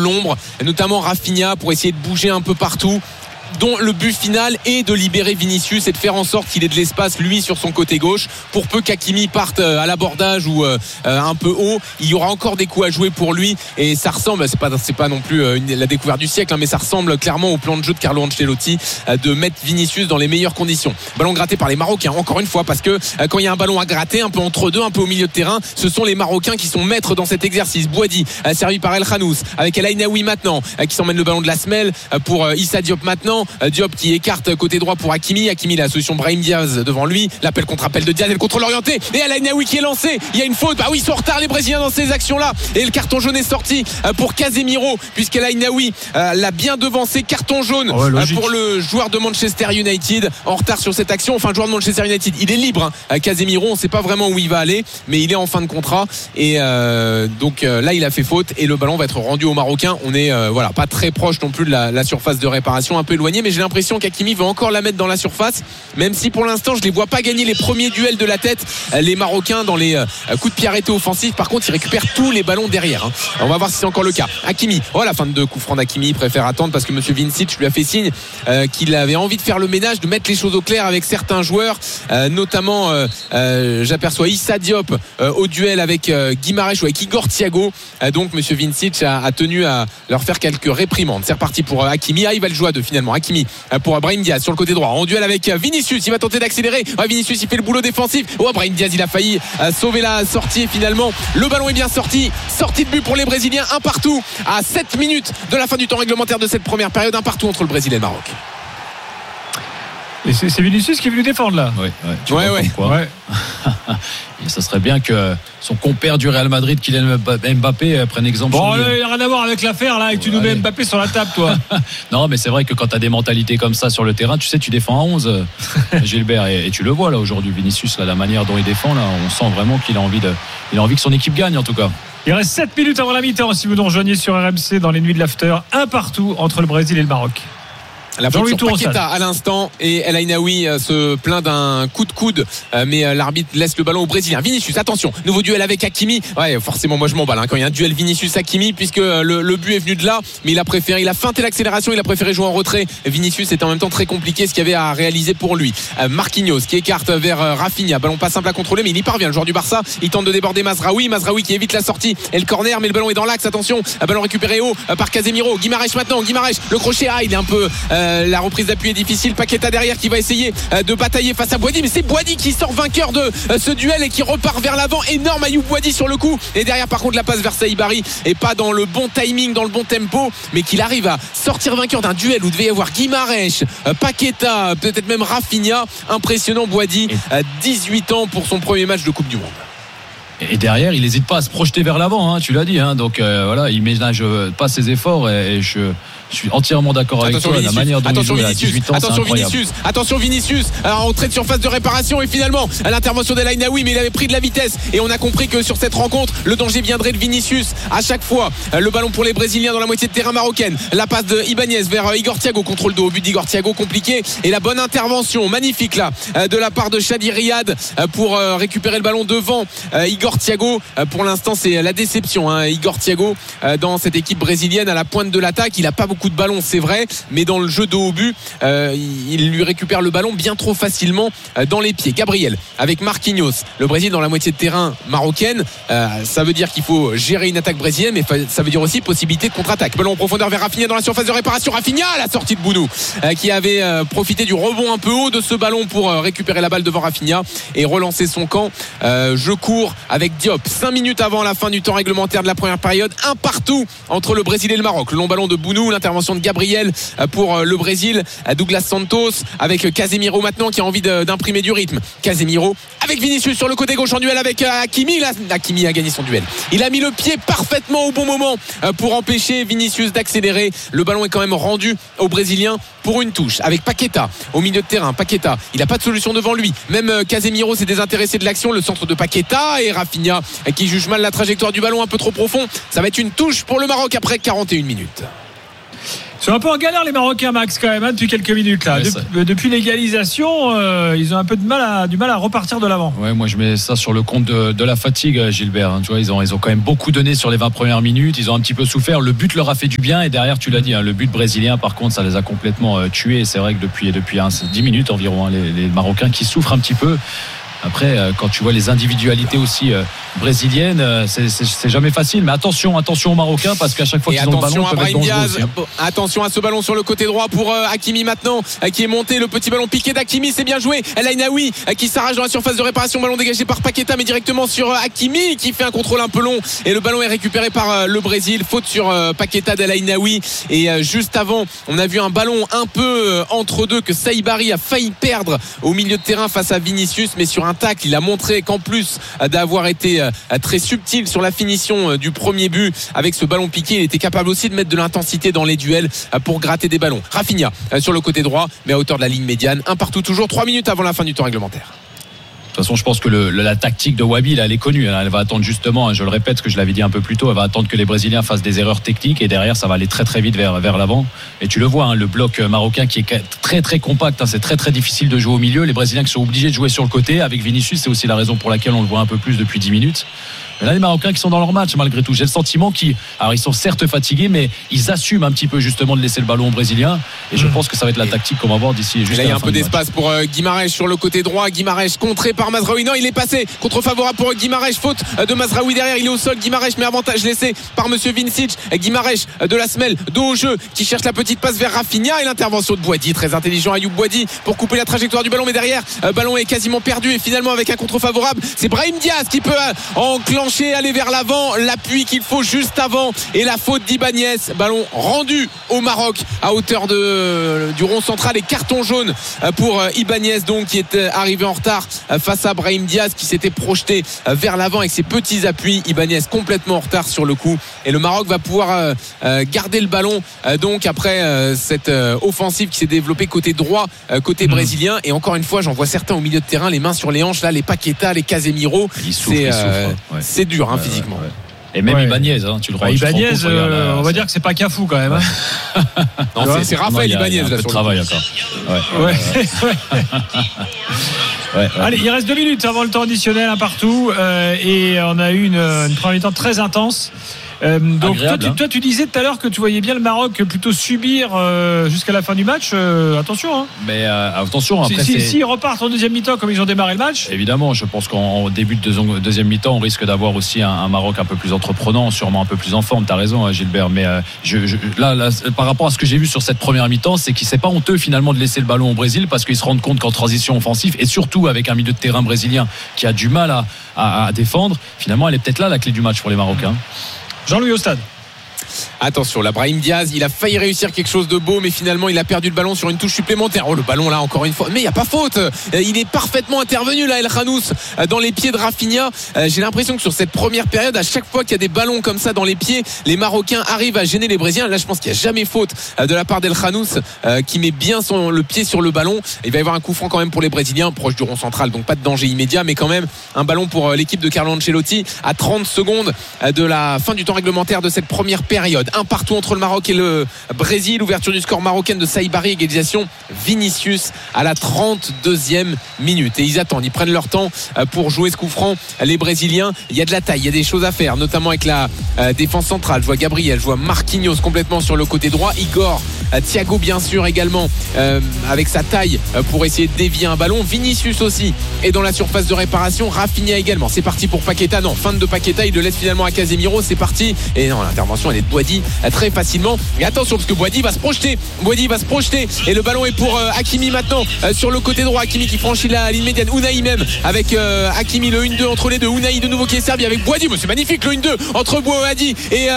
l'ombre, notamment Rafinha, pour essayer de bouger un peu partout, dont le but final est de libérer Vinicius et de faire en sorte qu'il ait de l'espace lui sur son côté gauche. Pour peu qu'Hakimi parte à l'abordage ou un peu haut, il y aura encore des coups à jouer pour lui, et ça ressemble, c'est pas non plus la découverte du siècle, mais ça ressemble clairement au plan de jeu de Carlo Ancelotti de mettre Vinicius dans les meilleures conditions. Ballon gratté par les Marocains encore une fois, parce que quand il y a un ballon à gratter un peu entre deux, un peu au milieu de terrain, ce sont les Marocains qui sont maîtres dans cet exercice. Boadi servi par El Khanous avec El Ainaoui maintenant qui s'emmène le ballon de la semelle pour Issa Diop maintenant. Diop qui écarte côté droit pour Hakimi. Hakimi, la solution Brahim Diaz devant lui. L'appel contre-appel de Diaz et le contrôle orienté. Et El Ainaoui qui est lancé. Il y a une faute. Bah oui, ils sont en retard les Brésiliens dans ces actions-là. Et le carton jaune est sorti pour Casemiro, puisqu'El Ainaoui l'a bien devancé. Carton jaune pour le joueur de Manchester United en retard sur cette action. Enfin, le joueur de Manchester United, il est libre. Casemiro, on ne sait pas vraiment où il va aller, mais il est en fin de contrat. Et donc là, il a fait faute et le ballon va être rendu aux Marocains. On est pas très proche non plus de la surface de réparation, un peu éloigné, mais j'ai l'impression qu'Hakimi veut encore la mettre dans la surface, même si pour l'instant je les vois pas gagner les premiers duels de la tête, les Marocains, dans les coups de pied arrêtés offensifs. Par contre, ils récupèrent tous les ballons derrière. On va voir si c'est encore le cas. Hakimi, la fin de coup franc d'Hakimi, il préfère attendre parce que monsieur Vincic lui a fait signe qu'il avait envie de faire le ménage, de mettre les choses au clair avec certains joueurs, notamment j'aperçois Issa Diop au duel avec Guimarães ou avec Igor Thiago. Donc monsieur Vincic a tenu à leur faire quelques réprimandes. C'est reparti pour Hakimi. Il va le jouer à deux finalement. Hakimi pour Brahim Diaz sur le côté droit en duel avec Vinicius. Il va tenter d'accélérer. Vinicius, il fait le boulot défensif. Brahim Diaz, il a failli sauver la sortie, et finalement le ballon est bien sorti de but pour les Brésiliens. Un partout à 7 minutes de la fin du temps réglementaire de cette première période. Un partout entre le Brésil et le Maroc. Et c'est Vinicius qui est venu défendre là. Ouais. Et ça serait bien que son compère du Real Madrid, Kylian Mbappé, prenne exemple. Bon, il n'y a rien à voir avec l'affaire là, et tu nous mets Mbappé sur la table, toi. Non, mais c'est vrai que quand tu as des mentalités comme ça sur le terrain, tu sais, tu défends à 11, Gilbert, et tu le vois là aujourd'hui, Vinicius, là, la manière dont il défend, là, on sent vraiment qu'il a envie que son équipe gagne en tout cas. Il reste 7 minutes avant la mi-temps si vous nous rejoignez sur RMC dans les nuits de l'after. Un partout entre le Brésil et le Maroc. La faute sur Paqueta à l'instant, et El Ainaoui se plaint d'un coup de coude, mais l'arbitre laisse le ballon au Brésilien. Vinicius, attention, nouveau duel avec Hakimi. Forcément moi je m'emballe quand il y a un duel Vinicius-Hakimi, puisque le but est venu de là, mais il a feinté l'accélération, il a préféré jouer en retrait. Vinicius, c'était en même temps très compliqué ce qu'il y avait à réaliser pour lui. Marquinhos qui écarte vers Rafinha, ballon pas simple à contrôler, mais il y parvient, le joueur du Barça. Il tente de déborder Mazraoui qui évite la sortie et le corner, mais le ballon est dans l'axe. Attention, ballon récupéré haut par Casemiro. Guimarães maintenant, le crochet, il est un peu la reprise d'appui est difficile. Paqueta derrière qui va essayer de batailler face à Boadi, mais c'est Boadi qui sort vainqueur de ce duel et qui repart vers l'avant. Énorme Ayoub Boadi sur le coup, et derrière par contre la passe vers Saïbari et pas dans le bon timing, dans le bon tempo, mais qu'il arrive à sortir vainqueur d'un duel où devait y avoir Guimarães, Paqueta, peut-être même Rafinha. Impressionnant Boadi, 18 ans pour son premier match de Coupe du Monde. Et derrière, il n'hésite pas à se projeter vers l'avant, tu l'as dit. Donc il ménage pas ses efforts, et je suis entièrement d'accord avec toi. La manière dont il joue à 18 ans, attention Vinicius, entrée de surface de réparation, et finalement à l'intervention d'El Ainaoui, mais il avait pris de la vitesse, et on a compris que sur cette rencontre le danger viendrait de Vinicius à chaque fois. Le ballon pour les Brésiliens dans la moitié de terrain marocaine, la passe de Ibanez vers Igor Thiago, contrôle de haut but d'Igor Thiago compliqué, et la bonne intervention magnifique là de la part de Chadi Riyad pour récupérer le ballon devant Igor Thiago. Pour l'instant c'est la déception, Igor Thiago dans cette équipe brésilienne à la pointe de l'attaque. Il n'a pas beaucoup de ballon, c'est vrai, mais dans le jeu de haut but, il lui récupère le ballon bien trop facilement dans les pieds. Gabriel avec Marquinhos, le Brésil dans la moitié de terrain marocaine, ça veut dire qu'il faut gérer une attaque brésilienne, mais ça veut dire aussi possibilité de contre-attaque. Ballon en profondeur vers Rafinha dans la surface de réparation. Rafinha à la sortie de Bounou, qui avait profité du rebond un peu haut de ce ballon pour récupérer la balle devant Rafinha et relancer son camp. Je cours avec Diop, 5 minutes avant la fin du temps réglementaire de la première période. Un partout entre le Brésil et le Maroc. Le long ballon de Bounou, l'intervention de Gabriel pour le Brésil. Douglas Santos avec Casemiro maintenant qui a envie d'imprimer du rythme. Casemiro avec Vinicius sur le côté gauche en duel avec Hakimi. Hakimi a gagné son duel. Il a mis le pied parfaitement au bon moment pour empêcher Vinicius d'accélérer. Le ballon est quand même rendu aux Brésiliens pour une touche avec Paqueta au milieu de terrain. Paqueta, il n'a pas de solution devant lui. Même Casemiro s'est désintéressé de l'action. Le centre de Paqueta et Rafinha qui juge mal la trajectoire du ballon un peu trop profond. Ça va être une touche pour le Maroc après 41 minutes. Ils sont un peu en galère les Marocains, Max, quand même, depuis quelques minutes là. Depuis l'égalisation, ils ont un peu du mal à repartir de l'avant. Ouais, moi je mets ça sur le compte de la fatigue, Gilbert. Tu vois, ils ont quand même beaucoup donné sur les 20 premières minutes. Ils ont un petit peu souffert. Le but leur a fait du bien et derrière, tu l'as dit, le but brésilien, par contre, ça les a complètement tués. C'est vrai que depuis 10 minutes environ, les Marocains qui souffrent un petit peu. Après, quand tu vois les individualités aussi brésiliennes, c'est jamais facile. Mais attention aux Marocains, parce qu'à chaque fois qu'ils ont le ballon, ils peuvent être dangereux aussi, hein. Attention à ce ballon sur le côté droit pour Hakimi maintenant, qui est monté. Le petit ballon piqué d'Hakimi, c'est bien joué. El Ainaoui qui s'arrache dans la surface de réparation. Ballon dégagé par Paqueta, mais directement sur Hakimi, qui fait un contrôle un peu long. Et le ballon est récupéré par le Brésil. Faute sur Paqueta d'El Ainaoui. Et juste avant, on a vu un ballon un peu entre deux que Saibari a failli perdre au milieu de terrain face à Vinicius, mais sur un tacle, il a montré qu'en plus d'avoir été très subtil sur la finition du premier but avec ce ballon piqué, il était capable aussi de mettre de l'intensité dans les duels pour gratter des ballons. Rafinha sur le côté droit, mais à hauteur de la ligne médiane, un partout toujours, 3 minutes avant la fin du temps réglementaire. De toute façon, je pense que la tactique de Wabi, là, elle est connue. Elle va attendre justement, je le répète, ce que je l'avais dit un peu plus tôt, elle va attendre que les Brésiliens fassent des erreurs techniques et derrière, ça va aller très très vite vers l'avant. Et tu le vois, le bloc marocain qui est très très compact, c'est très très difficile de jouer au milieu. Les Brésiliens qui sont obligés de jouer sur le côté avec Vinicius, c'est aussi la raison pour laquelle on le voit un peu plus depuis 10 minutes. Mais là, les Marocains qui sont dans leur match, malgré tout, j'ai le sentiment alors ils sont certes fatigués, mais ils assument un petit peu justement de laisser le ballon aux Brésiliens. Et je pense que ça va être la tactique qu'on va voir d'ici. Là, il y a un peu d'espace pour Guimarães sur le côté droit. Guimarães contré par Mazraoui. Non, il est passé. Contre favorable pour Guimarães. Faute de Mazraoui derrière. Il est au sol. Guimarães, mais avantage laissé par Monsieur Vincic. Guimarães de la semelle, dos au jeu, qui cherche la petite passe vers Rafinha. Et l'intervention de Boadi. Très intelligent, Ayoub Boadi, pour couper la trajectoire du ballon. Mais derrière, ballon est quasiment perdu. Et finalement, avec un contre favorable, c'est Brahim Diaz qui peut enclencher, aller vers l'avant. L'appui qu'il faut juste avant. Et la faute d'Ibanez. Ballon rendu au Maroc à hauteur du rond central, et carton jaune pour Ibanez, donc, qui est arrivé en retard face à Brahim Diaz, qui s'était projeté vers l'avant avec ses petits appuis. Ibanez complètement en retard sur le coup, et le Maroc va pouvoir garder le ballon donc après cette offensive qui s'est développée côté droit, côté brésilien. Et encore une fois, j'en vois certains au milieu de terrain, les mains sur les hanches, là, les Paqueta, les Casemiro, c'est dur, hein, physiquement. Ouais. Et même Ibanez, tu le vois. Ibanez, on va dire que c'est pas Cafou quand même. Non, c'est Raphaël Ibanez là sur le travail encore. Ouais. Allez, il reste 2 minutes avant le temps additionnel, un partout, et on a eu une première mi-temps très intense. Donc agréable, toi, tu disais tout à l'heure que tu voyais bien le Maroc plutôt subir jusqu'à la fin du match. Attention, hein. Mais attention, après s'ils repartent en deuxième mi-temps comme ils ont démarré le match. Évidemment, je pense qu'en début de deuxième mi-temps, on risque d'avoir aussi un Maroc un peu plus entreprenant, sûrement un peu plus en forme. T'as raison, Gilbert. Mais là, par rapport à ce que j'ai vu sur cette première mi-temps, c'est qu'il c'est pas honteux finalement de laisser le ballon au Brésil, parce qu'ils se rendent compte qu'en transition offensive, et surtout avec un milieu de terrain brésilien qui a du mal à défendre, finalement, elle est peut-être là la clé du match pour les Marocains. Jean-Louis au stade. Attention, là, Brahim Diaz, il a failli réussir quelque chose de beau, mais finalement il a perdu le ballon sur une touche supplémentaire. Oh, le ballon là, encore une fois, mais il n'y a pas faute. Il est parfaitement intervenu là, El Khanous, dans les pieds de Rafinha. J'ai l'impression que sur cette première période, à chaque fois qu'il y a des ballons comme ça dans les pieds, les Marocains arrivent à gêner les Brésiliens. Là, je pense qu'il n'y a jamais faute de la part d'El Khanous, qui met bien le pied sur le ballon. Il va y avoir un coup franc quand même pour les Brésiliens, proche du rond central, donc pas de danger immédiat, mais quand même un ballon pour l'équipe de Carlo Ancelotti à 30 secondes de la fin du temps réglementaire de cette première période. Un partout entre le Maroc et le Brésil. Ouverture du score marocaine de Saibari, égalisation Vinicius à la 32e minute. Et ils attendent, ils prennent leur temps pour jouer ce coup franc. Les Brésiliens, il y a de la taille, il y a des choses à faire, notamment avec la défense centrale. Je vois Gabriel, je vois Marquinhos complètement sur le côté droit. Igor, Thiago bien sûr également, avec sa taille pour essayer de dévier un ballon. Vinicius aussi est dans la surface de réparation. Rafinha également. C'est parti pour Paqueta. Non, fin de Paqueta, il le laisse finalement à Casemiro. C'est parti. Et non, l'intervention elle est de Boadi très facilement. Mais attention, parce que Boadi va se projeter. Et le ballon est pour Hakimi maintenant sur le côté droit. Hakimi qui franchit la ligne médiane. Unai même avec Hakimi, le 1-2 entre les deux. Unai de nouveau qui est servi avec Boadi. Mais c'est magnifique le 1-2 entre Boadi et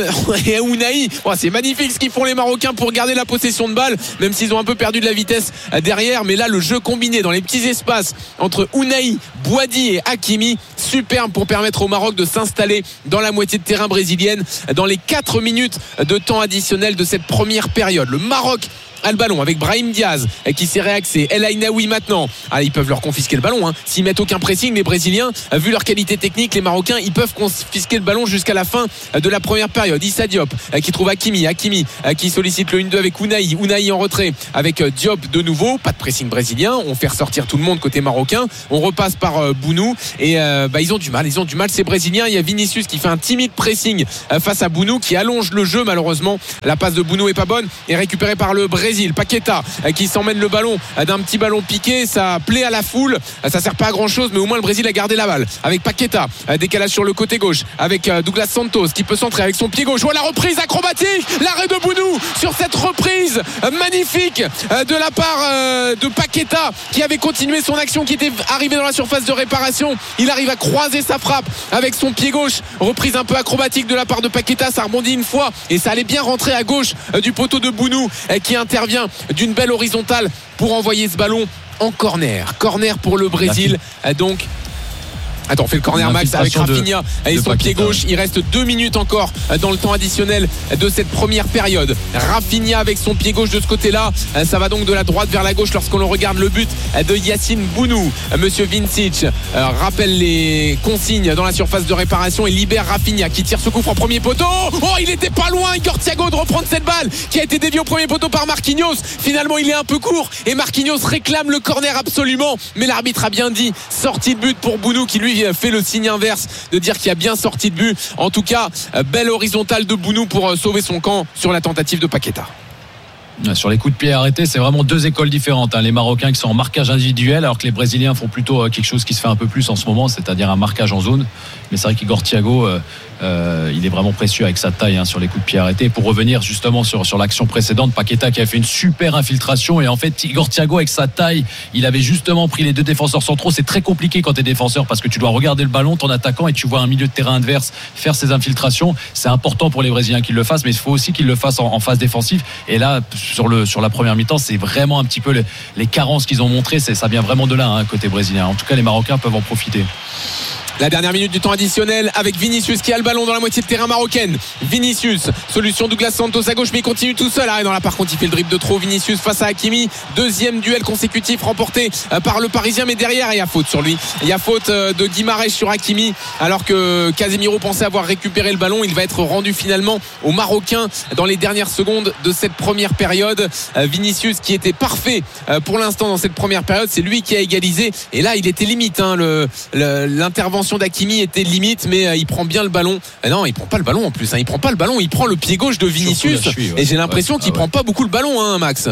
Unai. Oh, c'est magnifique ce qu'ils font les Marocains pour garder la possession de balle, même s'ils ont un peu perdu de la vitesse derrière. Mais là, le jeu combiné dans les petits espaces entre Unai, Boadi et Hakimi, superbe pour permettre au Maroc de s'installer dans la moitié de terrain brésilienne dans les 4 minutes de temps additionnel de cette première période. Le Maroc a le ballon avec Brahim Diaz qui s'est réaxé. El Ainaoui maintenant. Ils peuvent leur confisquer le ballon. S'ils mettent aucun pressing, les Brésiliens, vu leur qualité technique, les Marocains, ils peuvent confisquer le ballon jusqu'à la fin de la première période. Issa Diop qui trouve Hakimi qui sollicite le 1-2 avec Unai en retrait avec Diop de nouveau. Pas de pressing brésilien. On fait ressortir tout le monde côté marocain. On repasse par Bounou et ils ont du mal ces Brésiliens. Il y a Vinicius qui fait un timide pressing face à Bounou qui allonge le jeu. Malheureusement, la passe de Bounou est pas bonne et récupérée par le Brésil. Paqueta qui s'emmène le ballon d'un petit ballon piqué. Ça plaît à la foule. Ça sert pas à grand chose, mais au moins le Brésil a gardé la balle avec Paqueta. Décalage sur le côté gauche avec Douglas Santos qui peut centrer avec son pied gauche. La reprise acrobatique, l'arrêt de Bounou sur cette reprise magnifique de la part de Paqueta qui avait continué son action, qui était arrivé dans la surface de réparation. Il arrive à croiser sa frappe avec son pied gauche. Reprise un peu acrobatique de la part de Paqueta. Ça rebondit une fois et ça allait bien rentrer à gauche du poteau de Bounou qui intervient d'une belle horizontale pour envoyer ce ballon en corner pour le Brésil. Donc on fait le corner Max avec Rafinha et son pied gauche. Il reste 2 minutes encore dans le temps additionnel de cette première période. Rafinha avec son pied gauche de ce côté-là. Ça va donc de la droite vers la gauche lorsqu'on regarde le but de Yacine Bounou. Monsieur Vincic rappelle les consignes dans la surface de réparation et libère Rafinha qui tire ce coup franc premier poteau. Il était pas loin, Igor Thiago, de reprendre cette balle qui a été déviée au premier poteau par Marquinhos. Finalement, il est un peu court et Marquinhos réclame le corner absolument. Mais l'arbitre a bien dit sortie de but pour Bounou qui lui fait le signe inverse de dire qu'il a bien sorti de but. En tout cas, belle horizontale de Bounou pour sauver son camp sur la tentative de Paqueta. Sur les coups de pied arrêtés, c'est vraiment 2 écoles différentes. Les Marocains qui sont en marquage individuel, alors que les Brésiliens font plutôt quelque chose qui se fait un peu plus en ce moment, c'est-à-dire un marquage en zone. Mais c'est vrai qu'Igor Thiago, il est vraiment précieux avec sa taille sur les coups de pied arrêtés. Pour revenir justement sur l'action précédente, Paqueta qui a fait une super infiltration, et en fait Igor Thiago avec sa taille, il avait justement pris les 2 défenseurs centraux. C'est très compliqué quand tu es défenseur parce que tu dois regarder le ballon, ton attaquant, et tu vois un milieu de terrain adverse faire ses infiltrations. C'est important pour les Brésiliens qu'ils le fassent, mais il faut aussi qu'ils le fassent en phase défensive. Et là, sur la première mi-temps, c'est vraiment un petit peu les carences qu'ils ont montrées. Ça vient vraiment de là, côté brésilien. En tout cas, les Marocains peuvent en profiter. La dernière minute du temps additionnel avec Vinicius qui a le ballon dans la moitié de terrain marocaine. Vinicius, solution Douglas Santos à gauche, mais il continue tout seul. Non, là par contre il fait le dribble de trop. Vinicius face à Hakimi, 2e duel consécutif remporté par le Parisien, mais derrière il y a faute sur lui. Il y a faute de Guimarães sur Hakimi, alors que Casemiro pensait avoir récupéré le ballon. Il va être rendu finalement aux Marocains dans les dernières secondes de cette première période. Vinicius qui était parfait pour l'instant dans cette première période, c'est lui qui a égalisé. Et là il était limite, l'intervention d'Hakimi était limite, mais il prend bien le ballon. Non, il prend pas le ballon en plus. Il prend pas le ballon, il prend le pied gauche de Vinicius. Et j'ai l'impression qu'il prend pas beaucoup le ballon, Max.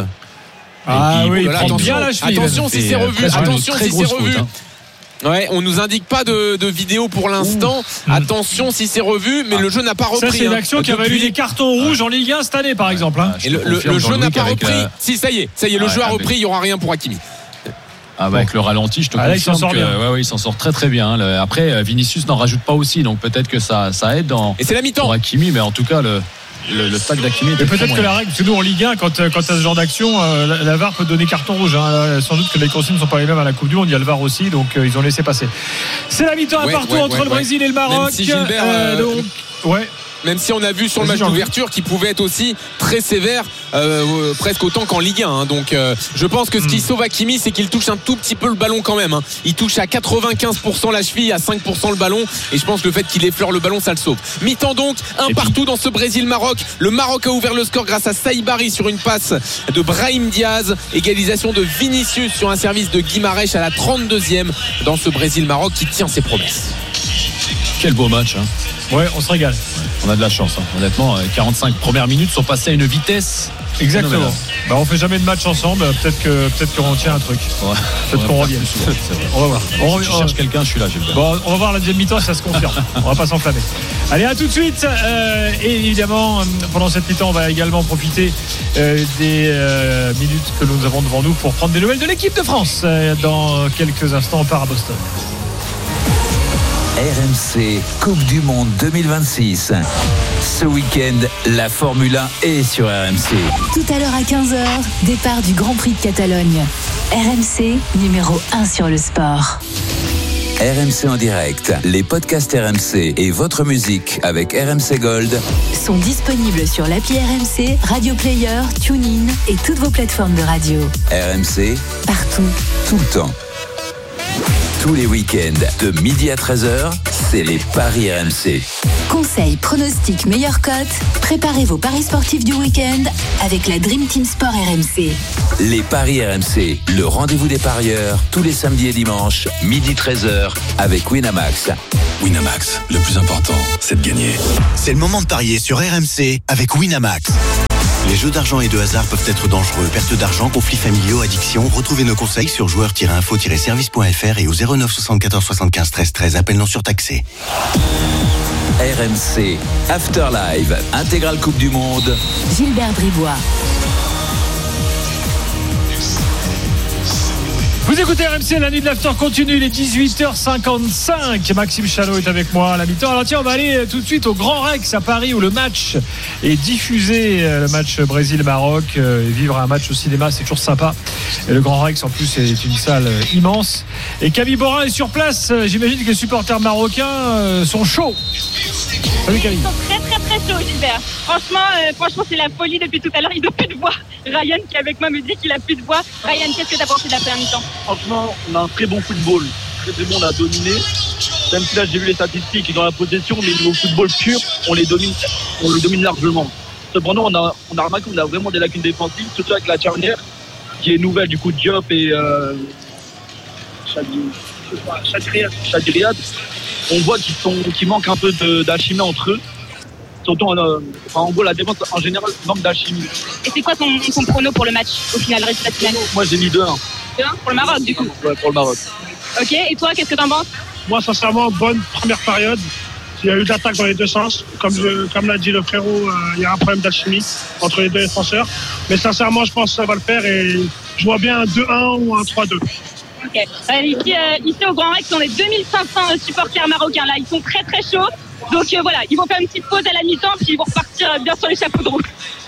Oui, il prend bien la cheville. Attention si c'est revu. Attention si c'est revu. Ouais, on nous indique pas de vidéo pour l'instant. Attention si c'est revu, mais le jeu n'a pas repris. Ça, c'est une action qui a valu des cartons rouges en Ligue 1 cette année, par exemple. Et le jeu n'a pas repris. Si, ça y est, le jeu a repris. Il y aura rien pour Hakimi. Avec le ralenti, je te confirme qu'il s'en sort très très bien. Après, Vinicius n'en rajoute pas aussi, donc peut-être que ça aide et c'est la mi-temps pour Hakimi, mais en tout cas le tac d'Hakimi était peut-être que la règle, parce que nous en Ligue 1, quand tu as ce genre d'action, la VAR peut donner carton rouge. Sans doute que les consignes ne sont pas les mêmes à la Coupe du Monde. Il y a le VAR aussi, donc ils ont laissé passer. C'est la mi-temps partout entre le Brésil et le Maroc. Même si Gilbert, même si on a vu sur le match d'ouverture qu'il pouvait être aussi très sévère, presque autant qu'en Ligue 1. Donc je pense que ce qui sauve Hakimi, c'est qu'il touche un tout petit peu le ballon quand même. Il touche à 95% la cheville, à 5% le ballon. Et je pense que le fait qu'il effleure le ballon, ça le sauve. Mi-temps donc, partout dans ce Brésil-Maroc. Le Maroc a ouvert le score grâce à Saïbari sur une passe de Brahim Diaz. Égalisation de Vinicius sur un service de Guimarães à la 32e dans ce Brésil-Maroc qui tient ses promesses. Quel beau match. Ouais, on se régale. On a de la chance, honnêtement. 45 premières minutes sont passées à une vitesse. Exactement. On fait jamais de match ensemble. Peut-être qu'on tient un truc. Peut-être qu'on revient. On va voir. Si tu cherches quelqu'un, je suis là. On va voir la deuxième mi-temps si ça se confirme. On va pas s'enflammer. Allez, à tout de suite. Et évidemment, pendant cette mi-temps, on va également profiter des minutes que nous avons devant nous pour prendre des nouvelles de l'équipe de France. Dans quelques instants, on part à Boston. RMC Coupe du Monde 2026. Ce week-end, la Formule 1 est sur RMC. Tout à l'heure à 15h, départ du Grand Prix de Catalogne. RMC, numéro 1 sur le sport. RMC en direct, les podcasts RMC et votre musique avec RMC Gold sont disponibles sur l'appli RMC, Radio Player, TuneIn et toutes vos plateformes de radio. RMC, partout, tout le temps. Tous les week-ends, de midi à 13h, c'est les Paris RMC. Conseils, pronostics, meilleures cotes, préparez vos paris sportifs du week-end avec la Dream Team Sport RMC. Les Paris RMC, le rendez-vous des parieurs, tous les samedis et dimanches, midi 13h, avec Winamax. Winamax, le plus important, c'est de gagner. C'est le moment de parier sur RMC avec Winamax. Les jeux d'argent et de hasard peuvent être dangereux. Perte d'argent, conflits familiaux, addiction. Retrouvez nos conseils sur joueurs-info-service.fr et au 09 74 75 13 13. Appel non surtaxé. RMC, After Live, intégrale Coupe du Monde. Gilbert Bribois. Vous écoutez RMC, la nuit de l'after continue, il est 18h55. Maxime Chalot est avec moi à la mi-temps. Alors tiens, on va aller tout de suite au Grand Rex à Paris où le match est diffusé, le match Brésil-Maroc. Et vivre un match au cinéma, c'est toujours sympa. Et le Grand Rex, en plus, est une salle immense. Et Camille Borin est sur place. J'imagine que les supporters marocains sont chauds. Salut Camille. Ils sont très chauds, Gilbert. Franchement, c'est la folie depuis tout à l'heure. Il n'a plus de voix. Ryan qui est avec moi me dit qu'il a plus de voix. Ryan, qu'est-ce que tu as pensé de la première mi-temps? Franchement, on a un très bon football. Très bon, on a dominé. Même si là, j'ai vu les statistiques dans la possession, mais niveau football pur, on les domine largement. Cependant, on a remarqué qu'on a vraiment des lacunes défensives, surtout avec la charnière, qui est nouvelle, du coup, Diop et Chadiriad. On voit qu'ils manquent un peu d'alchimie entre eux. Surtout, en gros, la défense, en général, manque d'alchimie. Et c'est quoi ton prono pour le match, au final, résultat final? Moi, j'ai mis 2-1. 2-1 pour le Maroc, du coup? Ouais, pour le Maroc. Ok, et toi, qu'est-ce que t'en penses? Moi, sincèrement, bonne première période. Il y a eu de l'attaque dans les deux sens. Comme l'a dit le frérot, il y a un problème d'alchimie entre les deux défenseurs. Mais sincèrement, je pense que ça va le faire et je vois bien un 2-1 ou un 3-2. Ok. Ici au Grand Rex, on est 2500 supporters marocains là. Ils sont très chauds. Donc voilà, ils vont faire une petite pause à la mi-temps puis ils vont repartir bien sur les chapeaux de roue.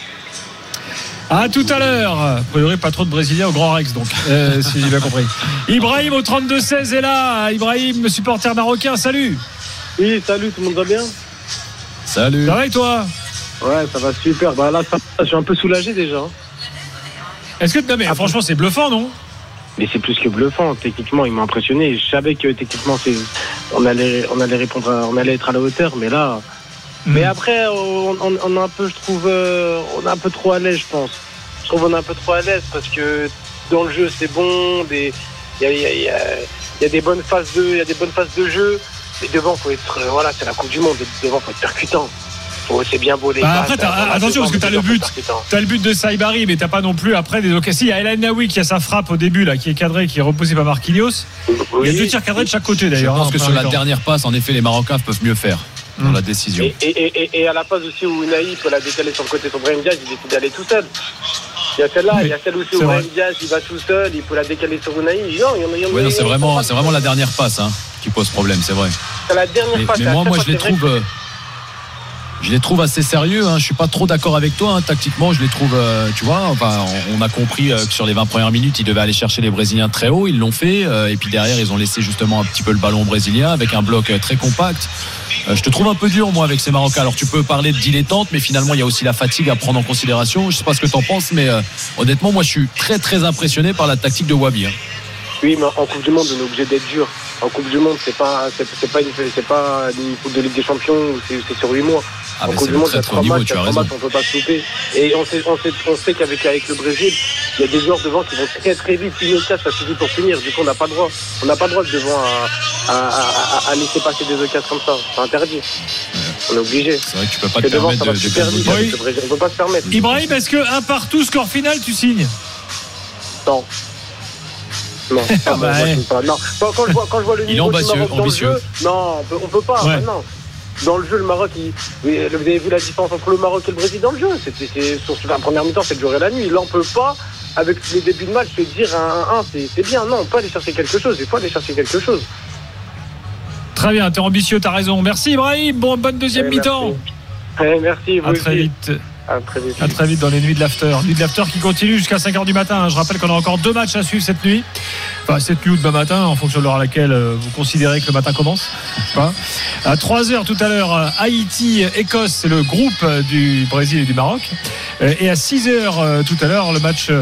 À tout à l'heure. A priori, pas trop de Brésiliens au Grand Rex, donc, si j'ai bien compris. Ibrahim au 32-16 est là. Ibrahim, supporter marocain, salut. Oui, salut, tout le monde va bien? Salut. Ça va et toi? Ouais, ça va super. Bah là, je suis un peu soulagé déjà. Est-ce que, non mais franchement, c'est bluffant, non? Mais c'est plus que bluffant. Techniquement, il m'a impressionné. Je savais que techniquement, on allait être à la hauteur, mais là. Mais après, on a un peu, je trouve, on est un peu trop à l'aise, je pense. Je trouve on est un peu trop à l'aise parce que dans le jeu, c'est bon. Il y a des bonnes phases de jeu. Mais devant, faut être, voilà, c'est la Coupe du Monde. Devant, faut être percutant. C'est bien beau les gars. Après, attention parce que t'as le but de Saibari, mais t'as pas non plus après des occasions. Il y a El Ainaoui qui a sa frappe au début là, qui est cadré, qui est repoussé par Marquinhos. Il y a 2 tirs cadrés de chaque côté d'ailleurs. Je pense que sur la dernière passe, en effet, les Marocains peuvent mieux faire dans la décision. Et à la phase aussi où Unai peut la décaler sur le côté sur Brahim Diaz, il décide d'aller tout seul. Il y a celle-là, il y a celle aussi où Brahim Diaz il va tout seul, il peut la décaler sur Unai. Oui, non, c'est vraiment la dernière passe qui pose problème, c'est vrai. C'est la dernière passe. Mais moi je les trouve assez sérieux. Je suis pas trop d'accord avec toi. Tactiquement, je les trouve. Tu vois, enfin, on a compris que sur les 20 premières minutes, ils devaient aller chercher les Brésiliens très haut. Ils l'ont fait. Et puis derrière, ils ont laissé justement un petit peu le ballon brésilien avec un bloc très compact. Je te trouve un peu dur, moi, avec ces Marocains. Alors, tu peux parler de dilettante, mais finalement, il y a aussi la fatigue à prendre en considération. Je sais pas ce que t'en penses, mais honnêtement, moi, je suis très impressionné par la tactique de Wabi. Oui, mais en Coupe du Monde, on est obligé d'être dur. En Coupe du Monde, c'est pas une Coupe de Ligue des Champions où c'est sur 8 mois. En Coupe du Monde, il y a 3 matchs, on peut pas se louper. Et on sait qu'avec le Brésil, il y a des joueurs devant qui vont très vite. Une occasion, ça suffit pour finir. Du coup, on n'a pas le droit. On n'a pas le droit devant à laisser passer des occasions comme ça. C'est interdit. On est obligé. C'est vrai que tu peux pas te permettre de vite. On peut pas se permettre. Ibrahim, est-ce que un partout, score final, tu signes? Non. Non, non. Quand je vois le niveau du Maroc dans le jeu, non, on peut pas. Ouais. Non. Dans le jeu, le Maroc, vous avez vu la différence entre le Maroc et le Brésil dans le jeu. Sur la première mi-temps, c'est le jour et la nuit. Là, on peut pas, avec les débuts de match, se dire un 1, c'est bien. Non, on peut aller chercher quelque chose. Il faut aller chercher quelque chose. Très bien, t'es ambitieux, t'as raison. Merci Ibrahim. Bonne deuxième mi-temps. Merci. À très vite. À très vite dans les nuits de l'after. Nuit de l'after qui continue jusqu'à 5h du matin. Je rappelle qu'on a encore 2 matchs à suivre cette nuit. Enfin, cette nuit ou demain matin, en fonction de l'heure à laquelle vous considérez que le matin commence. À 3h tout à l'heure, Haïti-Écosse, c'est le groupe du Brésil et du Maroc. Et à 6h tout à l'heure, le match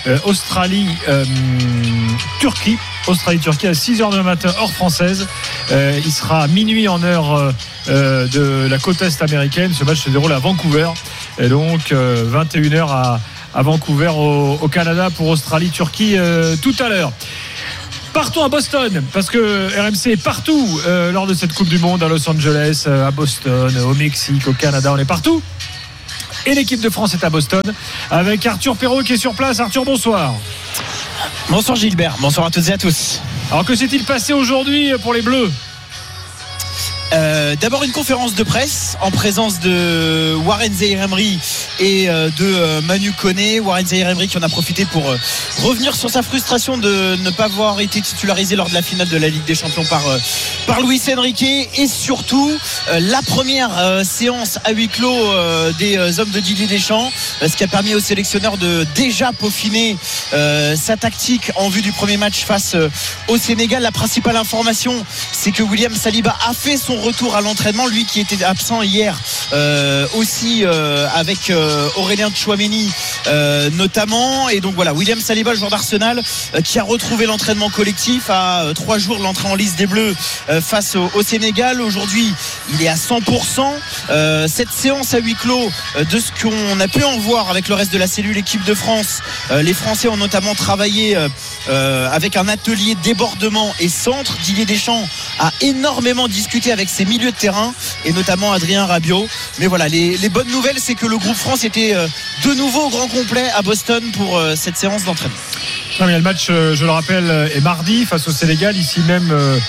Australie-Turquie. Australie-Turquie à 6h du matin, heure française. Il sera minuit en heure de la côte est américaine. Ce match se déroule à Vancouver. Et donc 21h à Vancouver au Canada pour Australie-Turquie tout à l'heure. Partons à Boston, parce que RMC est partout lors de cette Coupe du Monde, à Los Angeles, à Boston, au Mexique, au Canada, on est partout. Et l'équipe de France est à Boston avec Arthur Perrault qui est sur place. Arthur, bonsoir. Bonsoir Gilbert, bonsoir à toutes et à tous. Alors que s'est-il passé aujourd'hui pour les Bleus ? D'abord une conférence de presse en présence de Warren Zaïre-Emery et de Manu Koné. Warren Zaïre-Emery qui en a profité pour revenir sur sa frustration de ne pas avoir été titularisé lors de la finale de la Ligue des Champions par Luis Enrique, et surtout la première séance à huis clos des hommes de Didier Deschamps, ce qui a permis au sélectionneur de déjà peaufiner sa tactique en vue du premier match face au Sénégal. La principale information, c'est que William Saliba a fait son retour à l'entraînement, lui qui était absent hier aussi avec Aurélien Tchouaméni notamment. Et donc voilà, William Saliba, le joueur d'Arsenal, qui a retrouvé l'entraînement collectif à 3 jours de l'entrée en liste des Bleus face au Sénégal. Aujourd'hui il est à 100%. Cette séance à huis clos, de ce qu'on a pu en voir avec le reste de la cellule équipe de France, les Français ont notamment travaillé avec un atelier débordement et centre. Didier Deschamps a énormément discuté avec ses milieux de terrain et notamment Adrien Rabiot. Mais voilà, les bonnes nouvelles, c'est que le groupe France était de nouveau au grand complet à Boston pour cette séance d'entraînement. Non, mais le match, je le rappelle, est mardi face au Sénégal, ici même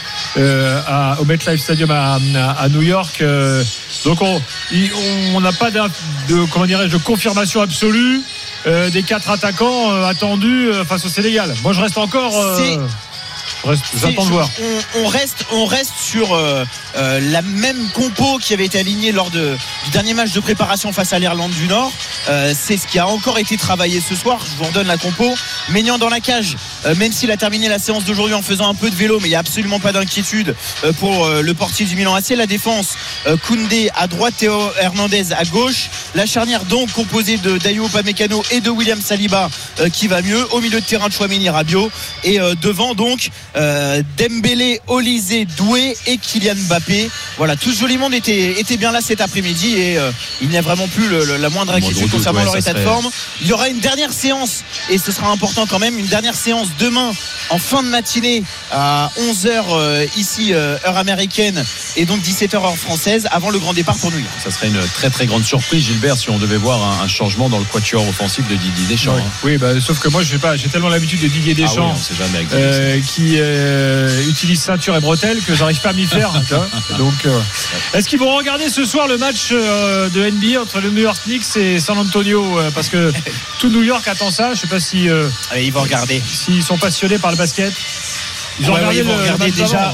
au MetLife Stadium à New York. Donc on n'a pas de confirmation absolue des 4 attaquants attendus face au Sénégal. Moi je reste encore j'attends de voir. On reste sur la même compo qui avait été alignée lors du dernier match de préparation face à l'Irlande du Nord. C'est ce qui a encore été travaillé ce soir. Je vous redonne la compo. Maignan dans la cage, même s'il a terminé la séance d'aujourd'hui en faisant un peu de vélo, mais il n'y a absolument pas d'inquiétude pour le portier du Milan AC. La défense, Koundé à droite, Théo Hernandez à gauche. La charnière donc composée de Dayot Upamecano et de William Saliba qui va mieux. Au milieu de terrain, Tchouaméni, Rabiot, et devant donc Dembélé, Olysée, Doué et Kylian Mbappé. Voilà, tout ce joli monde était bien là cet après-midi, et il n'y a vraiment plus la moindre inquiétude concernant leur état de forme. Il y aura une dernière séance, et ce sera important quand même, une dernière séance demain en fin de matinée à 11h ici heure américaine, et donc 17h heure française, avant le grand départ pour New York. Ça serait une très très grande surprise, Gilbert, si on devait voir un changement dans le quatuor offensif de Didier Deschamps. Oui, sauf que moi j'ai tellement l'habitude de Didier Deschamps qui utilise ceinture et bretelles que j'arrive pas à m'y faire. Donc est-ce qu'ils vont regarder ce soir le match de NBA entre le New York Knicks et San Antonio, parce que tout New York attend ça. Je sais pas si ils vont regarder, s'ils sont passionnés par le basket. Ils vont regarder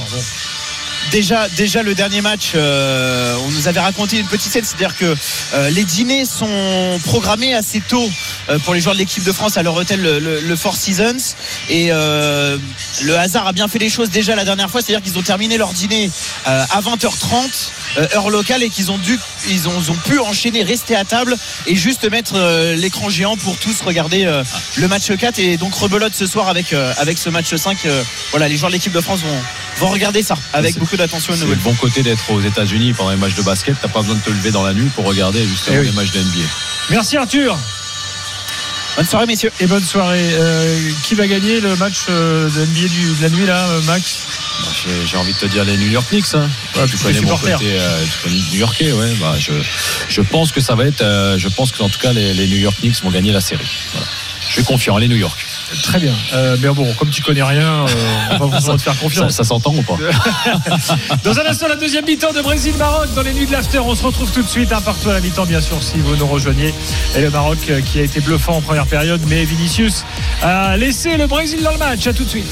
déjà le dernier match. On nous avait raconté une petite scène, c'est-à-dire que les dîners sont programmés assez tôt pour les joueurs de l'équipe de France à leur hôtel le Four Seasons, et le hasard a bien fait les choses déjà la dernière fois, c'est-à-dire qu'ils ont terminé leur dîner à 20h30 heure locale, et qu'ils ont pu enchaîner, rester à table et juste mettre l'écran géant pour tous regarder le match 4, et donc rebelote ce soir avec ce match 5. Voilà, les joueurs de l'équipe de France vont regarder ça avec beaucoup d'attention. C'est le bon côté d'être aux États-Unis pendant les matchs de basket. T'as pas besoin de te lever dans la nuit pour regarder justement les matchs de NBA. Merci Arthur. Bonne soirée messieurs. Et bonne soirée. Qui va gagner le match de NBA de la nuit là, Max? J'ai envie de te dire les New York Knicks. Tu connais mon côté new-yorkais. Ouais. Je pense que ça va être. Je pense que en tout cas les New York Knicks vont gagner la série. Voilà. Je suis confiant. Les New York. Très bien. Mais bon, comme tu connais rien, on va vous te faire confiance. Ça s'entend ou pas? Dans un instant, la deuxième mi-temps de Brésil-Maroc dans les nuits de l'after. On se retrouve tout de suite partout à la mi-temps, bien sûr, si vous nous rejoignez. Et le Maroc qui a été bluffant en première période, mais Vinicius a laissé le Brésil dans le match. À tout de suite.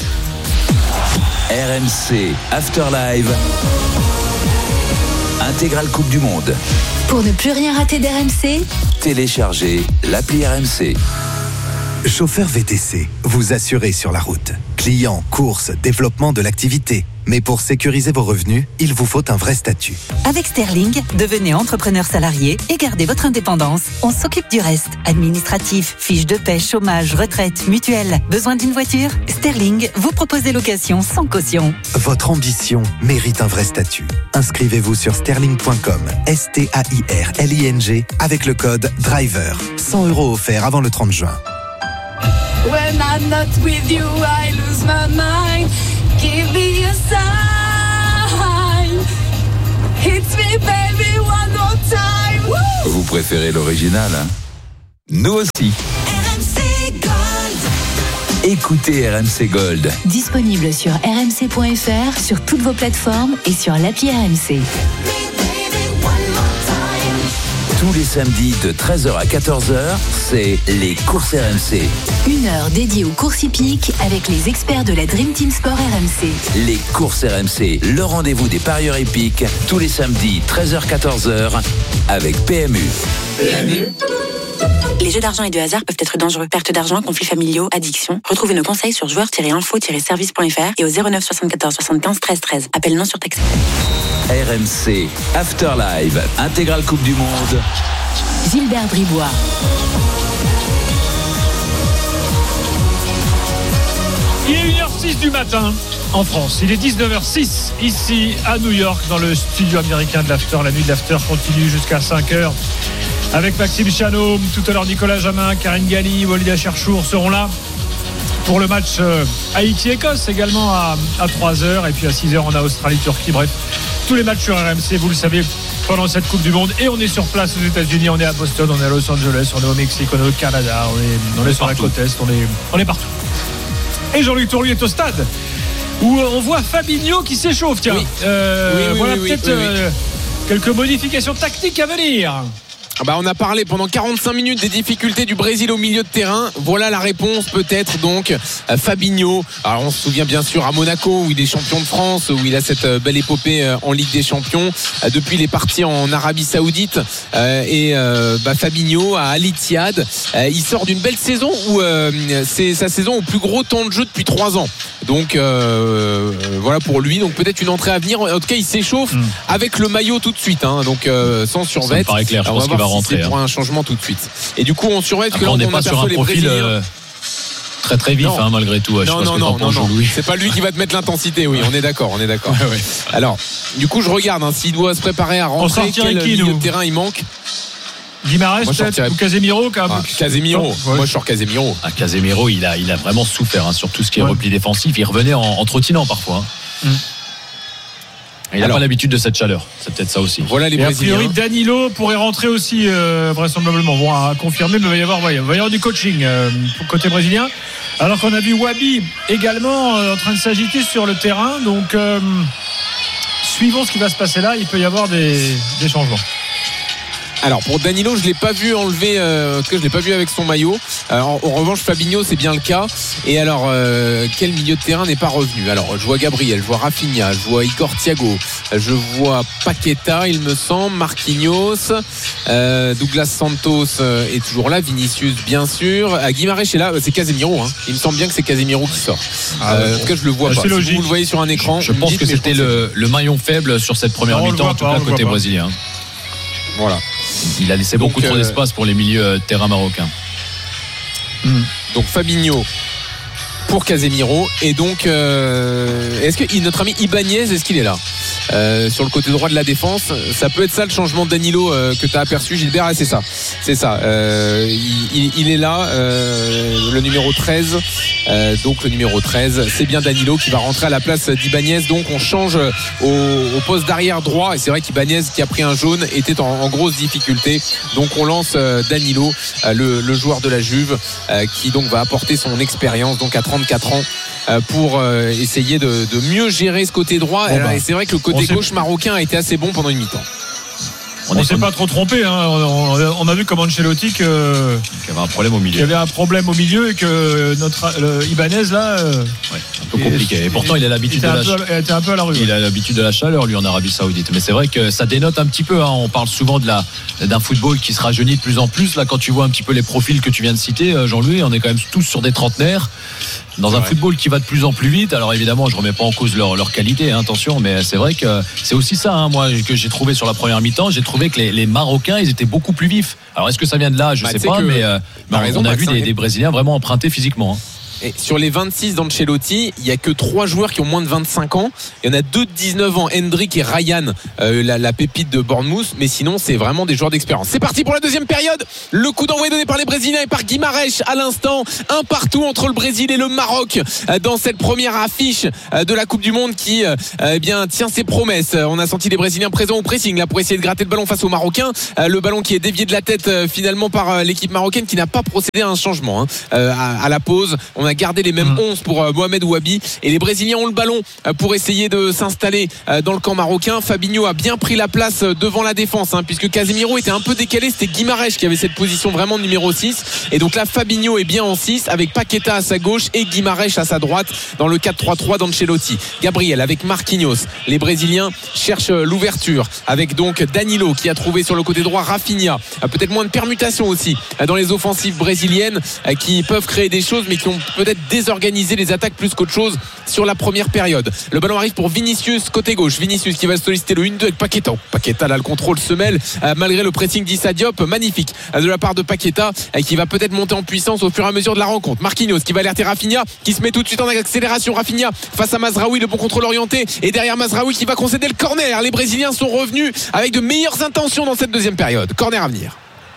RMC After Live. Intégrale Coupe du Monde. Pour ne plus rien rater d'RMC, Téléchargez l'appli RMC. Chauffeur VTC, vous assurez sur la route. Clients, courses, développement de l'activité. Mais pour sécuriser vos revenus, il vous faut un vrai statut. Avec Sterling, devenez entrepreneur salarié et gardez votre indépendance. On s'occupe du reste. Administratif, fiches de paie, chômage, retraite, mutuelle. Besoin d'une voiture ? Sterling vous propose des locations sans caution. Votre ambition mérite un vrai statut. Inscrivez-vous sur sterling.com, STAIRLING, avec le code DRIVER. 100 € offerts avant le 30 juin. When I'm not with you, I lose my mind. Give me a sign. Hit me, baby, one more time. Woo! Vous préférez l'original, hein ? Nous aussi. RMC Gold. Écoutez RMC Gold. disponible sur rmc.fr, sur toutes vos plateformes et sur l'appli RMC. Tous les samedis de 13h à 14h, c'est les courses RMC. 1 heure dédiée aux courses hippiques avec les experts de la Dream Team Sport RMC. Les courses RMC, le rendez-vous des parieurs hippiques, tous les samedis 13h-14h avec PMU. Les jeux d'argent et de hasard peuvent être dangereux. Perte d'argent, conflits familiaux, addiction. Retrouvez nos conseils sur joueurs-info-service.fr et au 09 74 75 13 13. Appel non surtaxé. RMC After Live, intégrale Coupe du Monde. Gilbert Bribois. Il est 1h06 du matin en France. Il est 19h06 ici à New York dans le studio américain de l'After. La nuit de l'After continue jusqu'à 5h avec Maxime Chanot. Tout à l'heure Nicolas Jamin, Karine Galli, Walid Cherchour seront là pour le match Haïti-Écosse également à 3h. Et puis à 6h on a Australie-Turquie. Bref, tous les matchs sur RMC, vous le savez, pendant cette Coupe du Monde. Et on est sur place aux États-Unis, on est à Boston, on est à Los Angeles, on est au Mexique, on est au Canada, on est sur la côte Est, on est partout. Et Jean-Luc Tourluy est au stade où on voit Fabinho qui s'échauffe. Tiens, voilà peut-être quelques modifications tactiques à venir. On a parlé pendant 45 minutes des difficultés du Brésil au milieu de terrain. Voilà la réponse peut-être donc. Fabinho, alors on se souvient bien sûr à Monaco où il est champion de France, où il a cette belle épopée en Ligue des Champions. Depuis il est parti en Arabie Saoudite et Fabinho à Al Ittihad. Il sort d'une belle saison où c'est sa saison au plus gros temps de jeu depuis 3 ans. Donc voilà pour lui. Donc peut-être une entrée à venir. En tout cas il s'échauffe avec le maillot tout de suite. Donc sans survêt. Ça me paraît clair. Je pense qu'il va rentrer. C'est pour un changement tout de suite. Et du coup on surveille que là, on n'est pas sur un profil très très vif malgré tout. Non. C'est pas lui qui va te mettre l'intensité. Oui, on est d'accord. Ouais. Alors du coup je regarde s'il doit se préparer à rentrer, quel milieu de terrain il manque. Guimarães peut-être ou Casemiro. Casemiro. Moi je sors Casemiro. Casemiro il a vraiment souffert sur tout ce qui est repli défensif. Il revenait en trottinant parfois. Il n'a pas l'habitude de cette chaleur, c'est peut-être ça aussi. Voilà les Brésiliens. A priori Danilo pourrait rentrer aussi vraisemblablement. Bon, à confirmer, mais il va y avoir du coaching côté brésilien. Alors qu'on a vu Wabi également en train de s'agiter sur le terrain. Donc suivons ce qui va se passer là. Il peut y avoir des changements. Alors pour Danilo, je l'ai pas vu enlever, en tout cas je l'ai pas vu avec son maillot. En revanche Fabinho c'est bien le cas. Et alors quel milieu de terrain n'est pas revenu? Alors je vois Gabriel, je vois Rafinha, je vois Igor Thiago, je vois Paqueta il me semble, Marquinhos, Douglas Santos est toujours là, Vinicius bien sûr, Guimarães est là, c'est Casemiro. Il me semble bien que c'est Casemiro qui sort. En tout cas je le vois pas. Si vous le voyez sur un écran, je pense que c'était le maillon faible sur cette première mi-temps, en tout cas côté brésilien. Voilà. Il a laissé beaucoup trop d'espace pour les milieux de terrain marocains. Donc Fabinho pour Casemiro. Et donc est-ce que notre ami Ibanez, est-ce qu'il est là sur le côté droit de la défense? Ça peut être ça le changement de Danilo que tu as aperçu, Gilbert. C'est ça il est là, le numéro 13. Donc le numéro 13 c'est bien Danilo qui va rentrer à la place d'Ibanez. Donc on change au poste d'arrière droit. Et c'est vrai qu'Ibanez qui a pris un jaune était en grosse difficulté. Donc on lance Danilo, le joueur de la Juve, qui donc va apporter son expérience donc à 34 ans pour essayer de mieux gérer ce côté droit. Et c'est vrai que le côté gauche marocain a été assez bon pendant une mi-temps. On ne s'est pas trop trompé. On a vu comme Ancelotti qu'il y avait un problème au milieu. Qu'il y avait un problème au milieu et que notre Ibanez là. Un peu compliqué. Et pourtant, il a l'habitude était un peu à la rue. Il a l'habitude de la chaleur, lui, en Arabie Saoudite. Mais c'est vrai que ça dénote un petit peu. On parle souvent d'un football qui se rajeunit de plus en plus. Là, quand tu vois un petit peu les profils que tu viens de citer, Jean-Louis, on est quand même tous sur des trentenaires. Dans un football qui va de plus en plus vite. Alors évidemment, je ne remets pas en cause leur qualité, attention, mais c'est vrai que c'est aussi ça, moi, que j'ai trouvé sur la première mi-temps. J'ai trouvé que les Marocains, ils étaient beaucoup plus vifs. Alors est-ce que ça vient de là? Je ne sais pas, mais on a vu des Brésiliens vraiment empruntés physiquement. Et sur les 26 d'Ancelotti, il n'y a que 3 joueurs qui ont moins de 25 ans. Il y en a 2 de 19 ans, Hendrick et Ryan, la pépite de Bournemouth. Mais sinon, c'est vraiment des joueurs d'expérience. C'est parti pour la deuxième période. Le coup d'envoi est donné par les Brésiliens et par Guimarães à l'instant. Un partout entre le Brésil et le Maroc dans cette première affiche de la Coupe du Monde qui tient ses promesses. On a senti les Brésiliens présents au pressing là pour essayer de gratter le ballon face aux Marocains. Le ballon qui est dévié de la tête finalement par l'équipe marocaine qui n'a pas procédé à un changement à la pause. On a gardé les mêmes 11 pour Mohamed Ouabi et les Brésiliens ont le ballon pour essayer de s'installer dans le camp marocain. Fabinho a bien pris la place devant la défense puisque Casemiro était un peu décalé. C'était Guimarães qui avait cette position vraiment numéro 6 et donc là Fabinho est bien en 6 avec Paqueta à sa gauche et Guimarães à sa droite dans le 4-3-3 d'Ancelotti. Gabriel avec Marquinhos. Les Brésiliens cherchent l'ouverture avec donc Danilo qui a trouvé sur le côté droit Rafinha. Peut-être moins de permutations aussi dans les offensives brésiliennes qui peuvent créer des choses mais qui ont peut-être désorganisé les attaques plus qu'autre chose sur la première période. Le ballon arrive pour Vinicius côté gauche. Vinicius qui va solliciter le 1-2 avec Paqueta. Paqueta là le contrôle se mêle malgré le pressing d'Issa Diop. Magnifique de la part de Paqueta qui va peut-être monter en puissance au fur et à mesure de la rencontre. Marquinhos qui va alerter Rafinha qui se met tout de suite en accélération. Rafinha face à Mazraoui, le bon contrôle orienté et derrière Mazraoui qui va concéder le corner. Les Brésiliens sont revenus avec de meilleures intentions dans cette deuxième période. Corner à venir.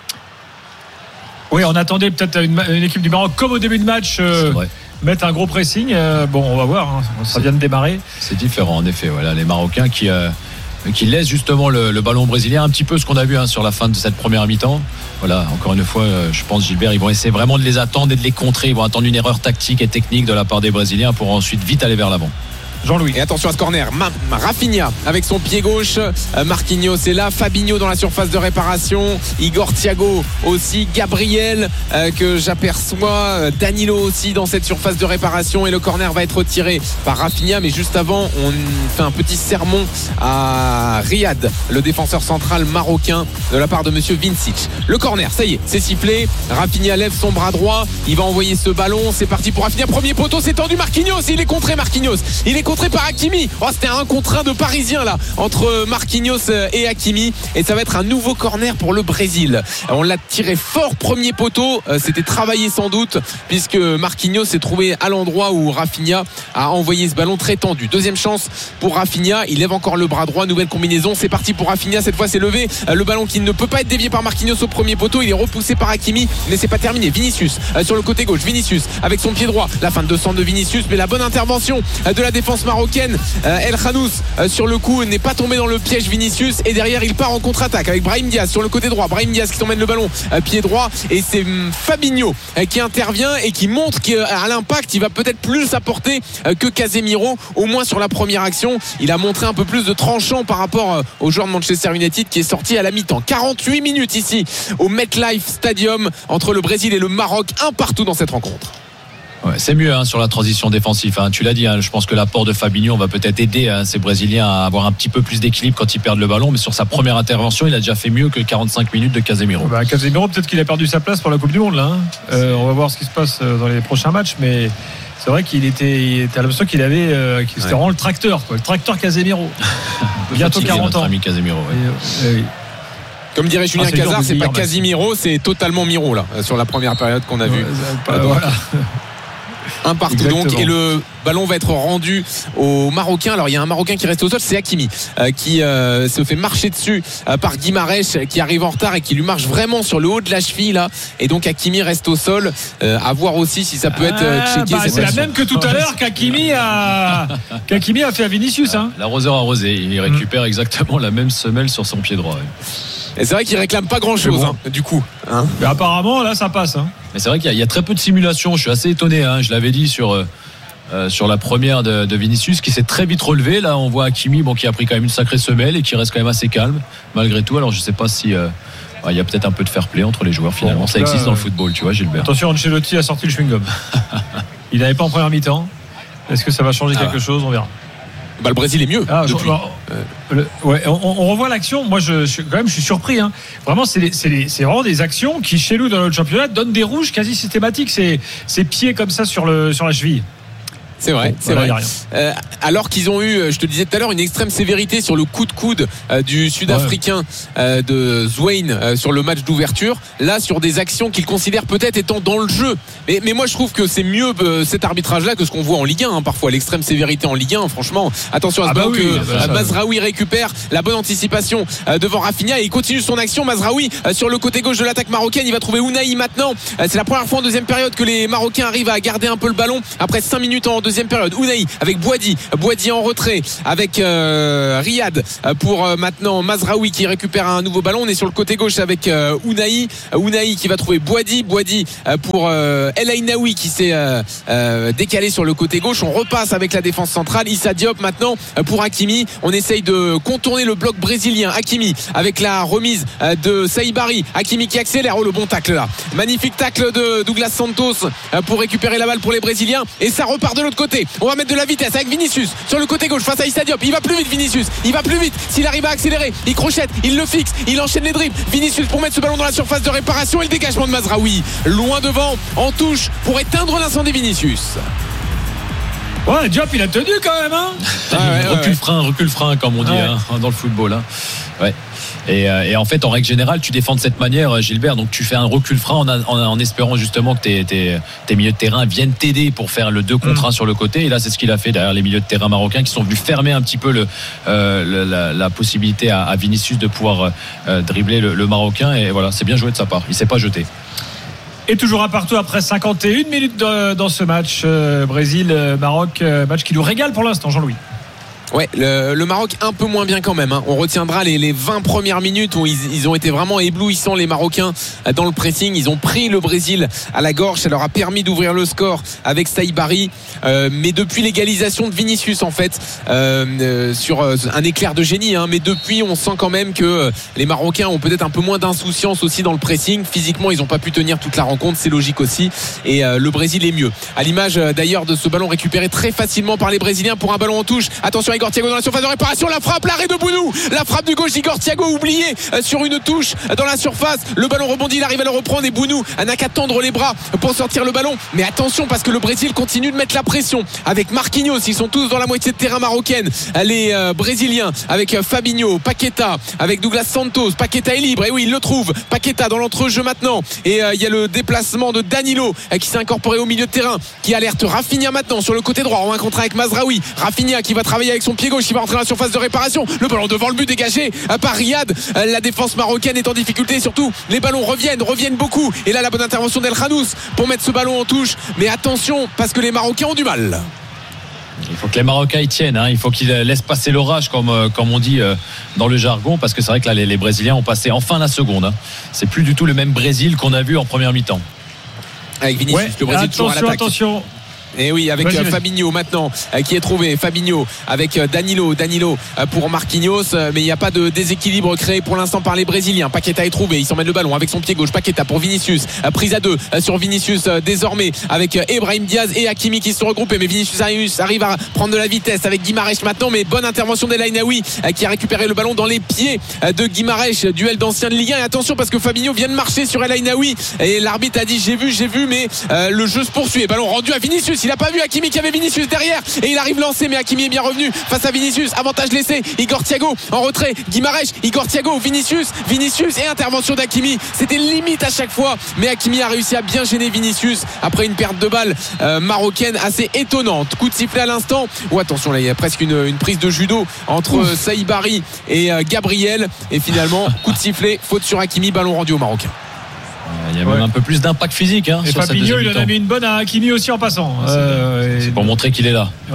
Oui, on attendait peut-être une équipe du Maroc comme au début de match mettre un gros pressing. On va voir, ça vient de démarrer. C'est différent en effet. Voilà, les Marocains qui laissent justement le ballon brésilien, un petit peu ce qu'on a vu sur la fin de cette première mi-temps. Voilà, encore une fois, je pense Gilbert, ils vont essayer vraiment de les attendre et de les contrer. Ils vont attendre une erreur tactique et technique de la part des Brésiliens pour ensuite vite aller vers l'avant. Jean-Louis. Et attention à ce corner. Rafinha avec son pied gauche. Marquinhos est là. Fabinho dans la surface de réparation. Igor Thiago aussi. Gabriel que j'aperçois. Danilo aussi dans cette surface de réparation. Et le corner va être tiré par Rafinha. Mais juste avant, on fait un petit sermon à Riyad, le défenseur central marocain, de la part de monsieur Vincic. Le corner, ça y est, c'est sifflé. Rafinha lève son bras droit. Il va envoyer ce ballon. C'est parti pour Rafinha. Premier poteau, c'est tendu. Marquinhos. Il est contré, Marquinhos. Il est contré par Hakimi. C'était un contre 1 de Parisien là entre Marquinhos et Hakimi et ça va être un nouveau corner pour le Brésil. On l'a tiré fort premier poteau, c'était travaillé sans doute puisque Marquinhos s'est trouvé à l'endroit où Rafinha a envoyé ce ballon très tendu. Deuxième chance pour Rafinha, il lève encore le bras droit, nouvelle combinaison, c'est parti pour Rafinha, cette fois c'est levé, le ballon qui ne peut pas être dévié par Marquinhos au premier poteau, il est repoussé par Hakimi mais c'est pas terminé. Vinicius sur le côté gauche, Vinicius avec son pied droit, la fin de centre de Vinicius mais la bonne intervention de la défense marocaine. El Khanous sur le coup n'est pas tombé dans le piège Vinicius et derrière il part en contre-attaque avec Brahim Diaz sur le côté droit. Brahim Diaz qui t'emmène le ballon pied droit et c'est Fabinho qui intervient et qui montre qu'à l'impact il va peut-être plus apporter que Casemiro, au moins sur la première action. Il a montré un peu plus de tranchant par rapport au joueur de Manchester United qui est sorti à la mi-temps. 48 minutes ici au MetLife Stadium entre le Brésil et le Maroc, un partout dans cette rencontre. Ouais, c'est mieux sur la transition défensive. Tu l'as dit, je pense que l'apport de Fabinho va peut-être aider ces Brésiliens à avoir un petit peu plus d'équilibre quand ils perdent le ballon. Mais sur sa première intervention, il a déjà fait mieux que 45 minutes de Casemiro. Casemiro, peut-être qu'il a perdu sa place pour la Coupe du Monde là. On va voir ce qui se passe dans les prochains matchs, mais c'est vrai qu'il était à l'impression qu'il avait, c'était vraiment le tracteur, le tracteur Casemiro. Bientôt 40 ans. Ami Casemiro. Oui. Comme dirait Julien Cazard, c'est pas Casemiro, c'est totalement Miro là sur la première période qu'on a vue. Voilà. Un partout. Exactement. Donc et le ballon va être rendu aux Marocains. Alors il y a un Marocain qui reste au sol, c'est Hakimi qui se fait marcher dessus par Guimarães qui arrive en retard et qui lui marche vraiment sur le haut de la cheville là. Et donc Hakimi reste au sol. À voir aussi si ça peut être checké. C'est la même que tout à l'heure qu'Hakimi a fait à Vinicius. L'arroseur arrosé, il récupère exactement la même semelle sur son pied droit. Et c'est vrai qu'il réclame pas grand chose du coup. Mais apparemment là ça passe. Mais c'est vrai qu'il y a très peu de simulation. Je suis assez étonné. Je l'avais dit sur sur la première de Vinicius qui s'est très vite relevé. Là on voit Hakimi qui a pris quand même une sacrée semelle et qui reste quand même assez calme malgré tout. Alors je sais pas si il y a peut-être un peu de fair play entre les joueurs finalement. Ça existe dans le football, tu vois, Gilbert. Attention, Ancelotti a sorti le chewing-gum. Il n'avait pas en première mi-temps. Est-ce que ça va changer quelque chose? On verra. Le Brésil est mieux. On revoit l'action. Moi, je suis surpris. Hein. Vraiment, c'est vraiment des actions qui, chez nous, dans notre championnat, donnent des rouges quasi systématiques. Ces pieds comme ça sur la cheville. C'est vrai, c'est vrai. Alors qu'ils ont eu, je te le disais tout à l'heure, une extrême sévérité sur le coup de coude du Sud-Africain de Zwane sur le match d'ouverture. Là, sur des actions qu'ils considèrent peut-être étant dans le jeu. Mais moi, je trouve que c'est mieux cet arbitrage-là que ce qu'on voit en Ligue 1. Parfois, l'extrême sévérité en Ligue 1, franchement. Attention à ce ballon que Mazraoui récupère. La bonne anticipation devant Rafinha et il continue son action. Mazraoui sur le côté gauche de l'attaque marocaine. Il va trouver Ounahi maintenant. C'est la première fois en deuxième période que les Marocains arrivent à garder un peu le ballon après 5 minutes en deuxième période. Ounahi avec Boadi en retrait avec Riyad pour maintenant Mazraoui qui récupère un nouveau ballon. On est sur le côté gauche avec Ounahi qui va trouver Boadi pour El Ainaoui qui s'est décalé sur le côté gauche. On repasse avec la défense centrale. Issa Diop maintenant pour Hakimi. On essaye de contourner le bloc brésilien. Hakimi avec la remise de Saïbari. Hakimi qui accélère. Le bon tacle là. Magnifique tacle de Douglas Santos pour récupérer la balle pour les Brésiliens et ça repart de l'autre côté. On va mettre de la vitesse avec Vinicius sur le côté gauche face à Issa Diop. Il va plus vite Vinicius. Il va plus vite. S'il arrive à accélérer, il crochette, il le fixe, il enchaîne les dribbles. Vinicius pour mettre ce ballon dans la surface de réparation et le dégagement de Mazraoui. Loin devant, en touche pour éteindre l'incendie Vinicius. Ouais, Diop il a tenu quand même recul frein comme on dit dans le football. Ouais. Et en fait en règle générale tu défends de cette manière, Gilbert, donc tu fais un recul frein en espérant justement que tes milieux de terrain viennent t'aider pour faire le 2 contre 1 sur le côté, et là c'est ce qu'il a fait derrière les milieux de terrain marocains qui sont venus fermer un petit peu la possibilité à Vinicius de pouvoir dribbler le Marocain, et voilà, c'est bien joué de sa part, il s'est pas jeté. Et toujours un partout après 51 minutes dans ce match Brésil-Maroc, match qui nous régale pour l'instant, Jean-Louis. Ouais, le Maroc un peu moins bien quand même. On retiendra les 20 premières minutes où ils ont été vraiment éblouissants, les Marocains, dans le pressing. Ils ont pris le Brésil à la gorge. Ça leur a permis d'ouvrir le score avec Saïbari. Mais depuis l'égalisation de Vinicius, en fait, sur un éclair de génie. Mais depuis, on sent quand même que les Marocains ont peut-être un peu moins d'insouciance aussi dans le pressing. Physiquement, ils n'ont pas pu tenir toute la rencontre. C'est logique aussi. Et le Brésil est mieux. À l'image d'ailleurs de ce ballon récupéré très facilement par les Brésiliens pour un ballon en touche. Attention, Igor Thiago dans la surface de réparation, la frappe, l'arrêt de Bounou, la frappe du gauche Igor Thiago oublié sur une touche dans la surface, le ballon rebondit, il arrive à le reprendre et Bounou n'a qu'à tendre les bras pour sortir le ballon, mais attention parce que le Brésil continue de mettre la pression avec Marquinhos, ils sont tous dans la moitié de terrain marocaine, les Brésiliens avec Fabinho, Paqueta, avec Douglas Santos. Paqueta est libre, et oui il le trouve, Paqueta dans l'entrejeu maintenant, et il y a le déplacement de Danilo qui s'est incorporé au milieu de terrain, qui alerte Rafinha maintenant sur le côté droit, on va un contre avec Mazraoui, Rafinha qui va travailler avec son pied gauche, il va entrer dans la surface de réparation, le ballon devant le but dégagé par Riyad. La défense marocaine est en difficulté, surtout les ballons reviennent beaucoup, et là la bonne intervention d'El Khanous pour mettre ce ballon en touche, mais attention parce que les Marocains ont du mal. Il faut que les Marocains y tiennent, il faut qu'ils laissent passer l'orage comme on dit dans le jargon, parce que c'est vrai que là les Brésiliens ont passé enfin la seconde, c'est plus du tout le même Brésil qu'on a vu en première mi-temps avec Vinicius, le Brésil toujours à l'attaque. Attention. Et oui, avec Fabinho maintenant qui est trouvé, Fabinho avec Danilo pour Marquinhos, mais il n'y a pas de déséquilibre créé pour l'instant par les Brésiliens. Paqueta est trouvé, il s'emmène le ballon avec son pied gauche, Paqueta pour Vinicius, prise à 2 sur Vinicius désormais avec Ebrahim Diaz et Hakimi qui se sont regroupés, mais Vinicius arrive à prendre de la vitesse avec Guimarães maintenant, mais bonne intervention d'El Ainaoui qui a récupéré le ballon dans les pieds de Guimarães, duel d'anciens de Ligue 1, et attention parce que Fabinho vient de marcher sur El Ainaoui et l'arbitre a dit j'ai vu, mais le jeu se poursuit, et ballon rendu à Vinicius. Il n'a pas vu Hakimi qui avait Vinicius derrière et il arrive lancé, mais Hakimi est bien revenu face à Vinicius, avantage laissé, Igor Thiago en retrait, Guimarães, Igor Thiago, Vinicius et intervention d'Hakimi, c'était limite à chaque fois, mais Hakimi a réussi à bien gêner Vinicius après une perte de balle marocaine assez étonnante. Coup de sifflet à l'instant, attention là il y a presque une prise de judo entre Saïbari et Gabriel, et finalement coup de sifflet, faute sur Hakimi, ballon rendu au Marocain. Il y a même un peu plus d'impact physique. Et Fabinho, il en a mis une bonne à Hakimi aussi en passant. C'est pour montrer qu'il est là. Ouais.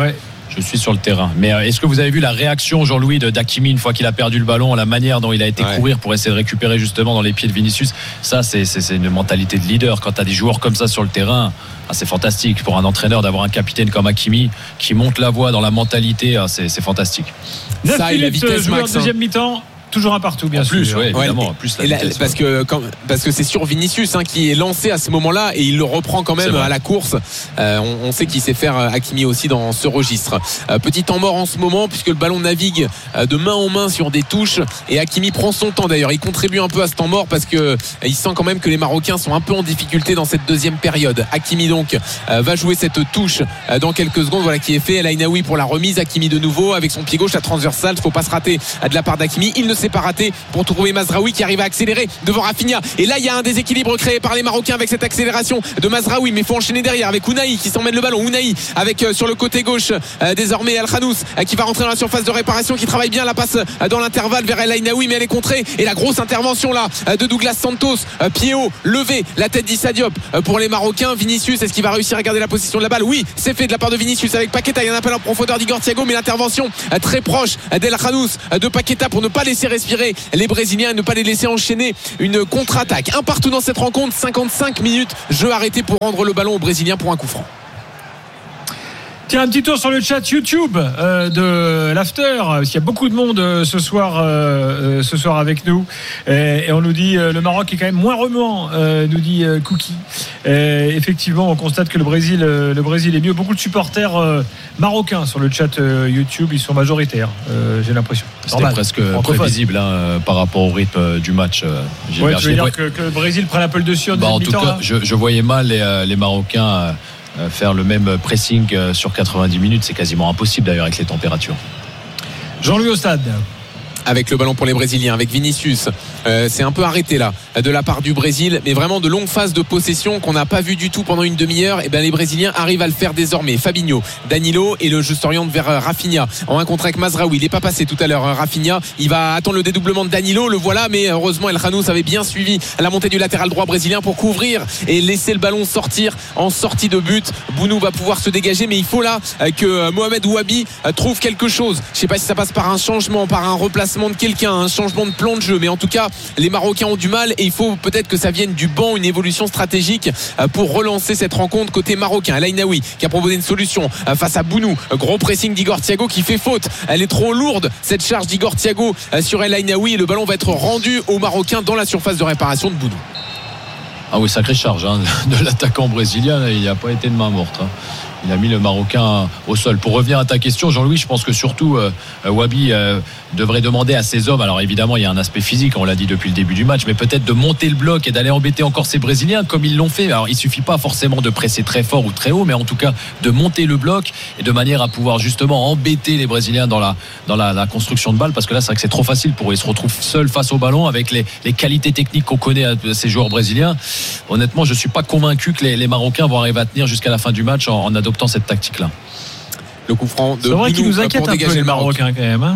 Je suis sur le terrain. Mais est-ce que vous avez vu la réaction, Jean-Louis, d'Hakimi une fois qu'il a perdu le ballon, la manière dont il a été courir pour essayer de récupérer justement dans les pieds de Vinicius? Ça, c'est une mentalité de leader. Quand tu as des joueurs comme ça sur le terrain, c'est fantastique pour un entraîneur d'avoir un capitaine comme Hakimi qui monte la voie dans la mentalité. C'est fantastique. 9 ça minutes, et la vitesse max. Deuxième mi-temps. Toujours un partout, bien sûr. Oui, évidemment. Plus la vitesse, parce que c'est sur Vinicius qui est lancé à ce moment-là et il le reprend quand même à la course. On sait qu'il sait faire Hakimi aussi dans ce registre. Petit temps mort en ce moment puisque le ballon navigue de main en main sur des touches et Hakimi prend son temps d'ailleurs. Il contribue un peu à ce temps mort parce que il sent quand même que les Marocains sont un peu en difficulté dans cette deuxième période. Hakimi donc va jouer cette touche dans quelques secondes. Voilà qui est fait. El Ainaoui pour la remise. Hakimi de nouveau avec son pied gauche, la transversale. Il ne faut pas se rater de la part d'Hakimi. Il ne s'est pas raté pour trouver Mazraoui qui arrive à accélérer devant Rafinha. Et là il y a un déséquilibre créé par les Marocains avec cette accélération de Mazraoui, mais il faut enchaîner derrière avec Ounahi qui s'emmène le ballon. Ounahi avec sur le côté gauche désormais Al-Khanous qui va rentrer dans la surface de réparation, qui travaille bien la passe dans l'intervalle vers El Ainaoui, mais elle est contrée. Et la grosse intervention là de Douglas Santos, pied haut, levé, la tête d'Issa Diop pour les Marocains. Vinicius, est-ce qu'il va réussir à garder la position de la balle? Oui, c'est fait de la part de Vinicius avec Paqueta. Il y a un appel en profondeur d'Igor Thiago, mais l'intervention très proche d'El Khanous de Paqueta pour ne pas laisser respirer les Brésiliens et ne pas les laisser enchaîner une contre-attaque. Un partout dans cette rencontre, 55 minutes, jeu arrêté pour rendre le ballon aux Brésiliens pour un coup franc. Tiens, un petit tour sur le chat YouTube de l'After, parce qu'il y a beaucoup de monde ce soir avec nous. Et on nous dit le Maroc est quand même moins remuant, nous dit Cookie. Effectivement, on constate que le Brésil est mieux. Beaucoup de supporters marocains sur le chat YouTube, ils sont majoritaires, j'ai l'impression. C'était presque prévisible par rapport au rythme du match. Tu veux dire que le Brésil prenne un peu le dessus en deuxième mi-temps? En tout cas, je voyais mal les Marocains faire le même pressing sur 90 minutes. C'est quasiment impossible d'ailleurs avec les températures. Jean-Louis au stade. Avec le ballon pour les Brésiliens, avec Vinicius, c'est un peu arrêté là de la part du Brésil, mais vraiment de longues phases de possession qu'on n'a pas vu du tout pendant une demi-heure. Et bien les Brésiliens arrivent à le faire désormais. Fabinho, Danilo, et le jeu s'oriente vers Rafinha en un contre avec Mazraoui. Il n'est pas passé tout à l'heure, Rafinha. Il va attendre le dédoublement de Danilo, le voilà, mais heureusement El Khanous avait bien suivi la montée du latéral droit brésilien pour couvrir et laisser le ballon sortir en sortie de but. Bounou va pouvoir se dégager, mais il faut là que Mohamed Ouabi trouve quelque chose. Je ne sais pas si ça passe par un changement, par un replacement de quelqu'un, un changement de plan de jeu, mais en tout cas les Marocains ont du mal et il faut peut-être que ça vienne du banc, une évolution stratégique pour relancer cette rencontre côté marocain. El Ainaoui qui a proposé une solution face à Bounou, gros pressing d'Igor Thiago qui fait faute, elle est trop lourde cette charge d'Igor Thiago sur El Ainaoui et le ballon va être rendu aux Marocains dans la surface de réparation de Bounou. Ah oui, sacrée charge de l'attaquant brésilien, il n'a pas été de main morte. Il a mis le Marocain au sol. Pour revenir à ta question, Jean-Louis, je pense que surtout Wabi devrait demander à ses hommes, alors évidemment il y a un aspect physique, on l'a dit depuis le début du match, mais peut-être de monter le bloc et d'aller embêter encore ces Brésiliens comme ils l'ont fait. Alors il suffit pas forcément de presser très fort ou très haut, mais en tout cas de monter le bloc et de manière à pouvoir justement embêter les Brésiliens dans la construction de balles, parce que là c'est vrai que c'est trop facile pour eux. Ils se retrouvent seuls face au ballon avec les qualités techniques qu'on connaît à ces joueurs brésiliens. Honnêtement, je suis pas convaincu que les Marocains vont arriver à tenir jusqu'à la fin du match en adoptant cette tactique-là. Le coup franc de c'est vrai qu'il nous inquiète pour un peu les Marocains quand même.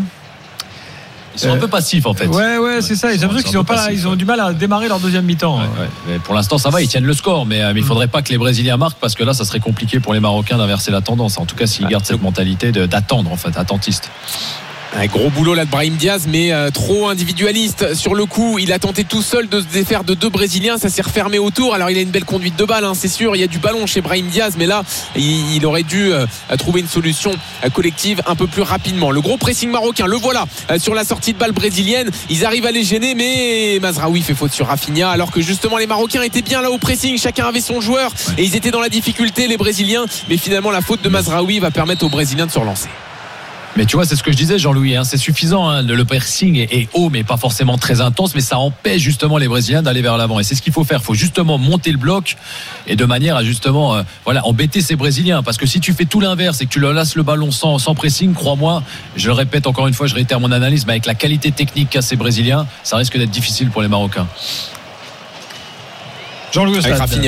Ils sont un peu passifs en fait. Ouais, c'est ça. J'ai l'impression qu'ils ont du mal à démarrer leur deuxième mi-temps. Ouais. Mais pour l'instant, ça va, ils tiennent le score. Mais il ne faudrait pas que les Brésiliens marquent, parce que là, ça serait compliqué pour les Marocains d'inverser la tendance. En tout cas, s'ils gardent cette mentalité d'attendre, en fait, attentiste. Un gros boulot là de Brahim Diaz, mais trop individualiste sur le coup. Il a tenté tout seul de se défaire de deux Brésiliens, ça s'est refermé autour. Alors il a une belle conduite de balle, c'est sûr, il y a du ballon chez Brahim Diaz, mais là il aurait dû trouver une solution collective un peu plus rapidement. Le gros pressing marocain, le voilà sur la sortie de balle brésilienne. Ils arrivent à les gêner, mais Mazraoui fait faute sur Rafinha, alors que justement les Marocains étaient bien là au pressing, chacun avait son joueur et ils étaient dans la difficulté, les Brésiliens. Mais finalement la faute de Mazraoui va permettre aux Brésiliens de se relancer. Mais tu vois, c'est ce que je disais, Jean-Louis, c'est suffisant, le pressing est haut mais pas forcément très intense, mais ça empêche justement les Brésiliens d'aller vers l'avant, et c'est ce qu'il faut faire. Il faut justement monter le bloc et de manière à justement embêter ces Brésiliens, parce que si tu fais tout l'inverse et que tu leur lasses le ballon sans pressing, crois-moi, je le répète encore une fois, je réitère mon analyse, mais avec la qualité technique qu'a ces Brésiliens, ça risque d'être difficile pour les Marocains. Jean-Louis avec Rafinha.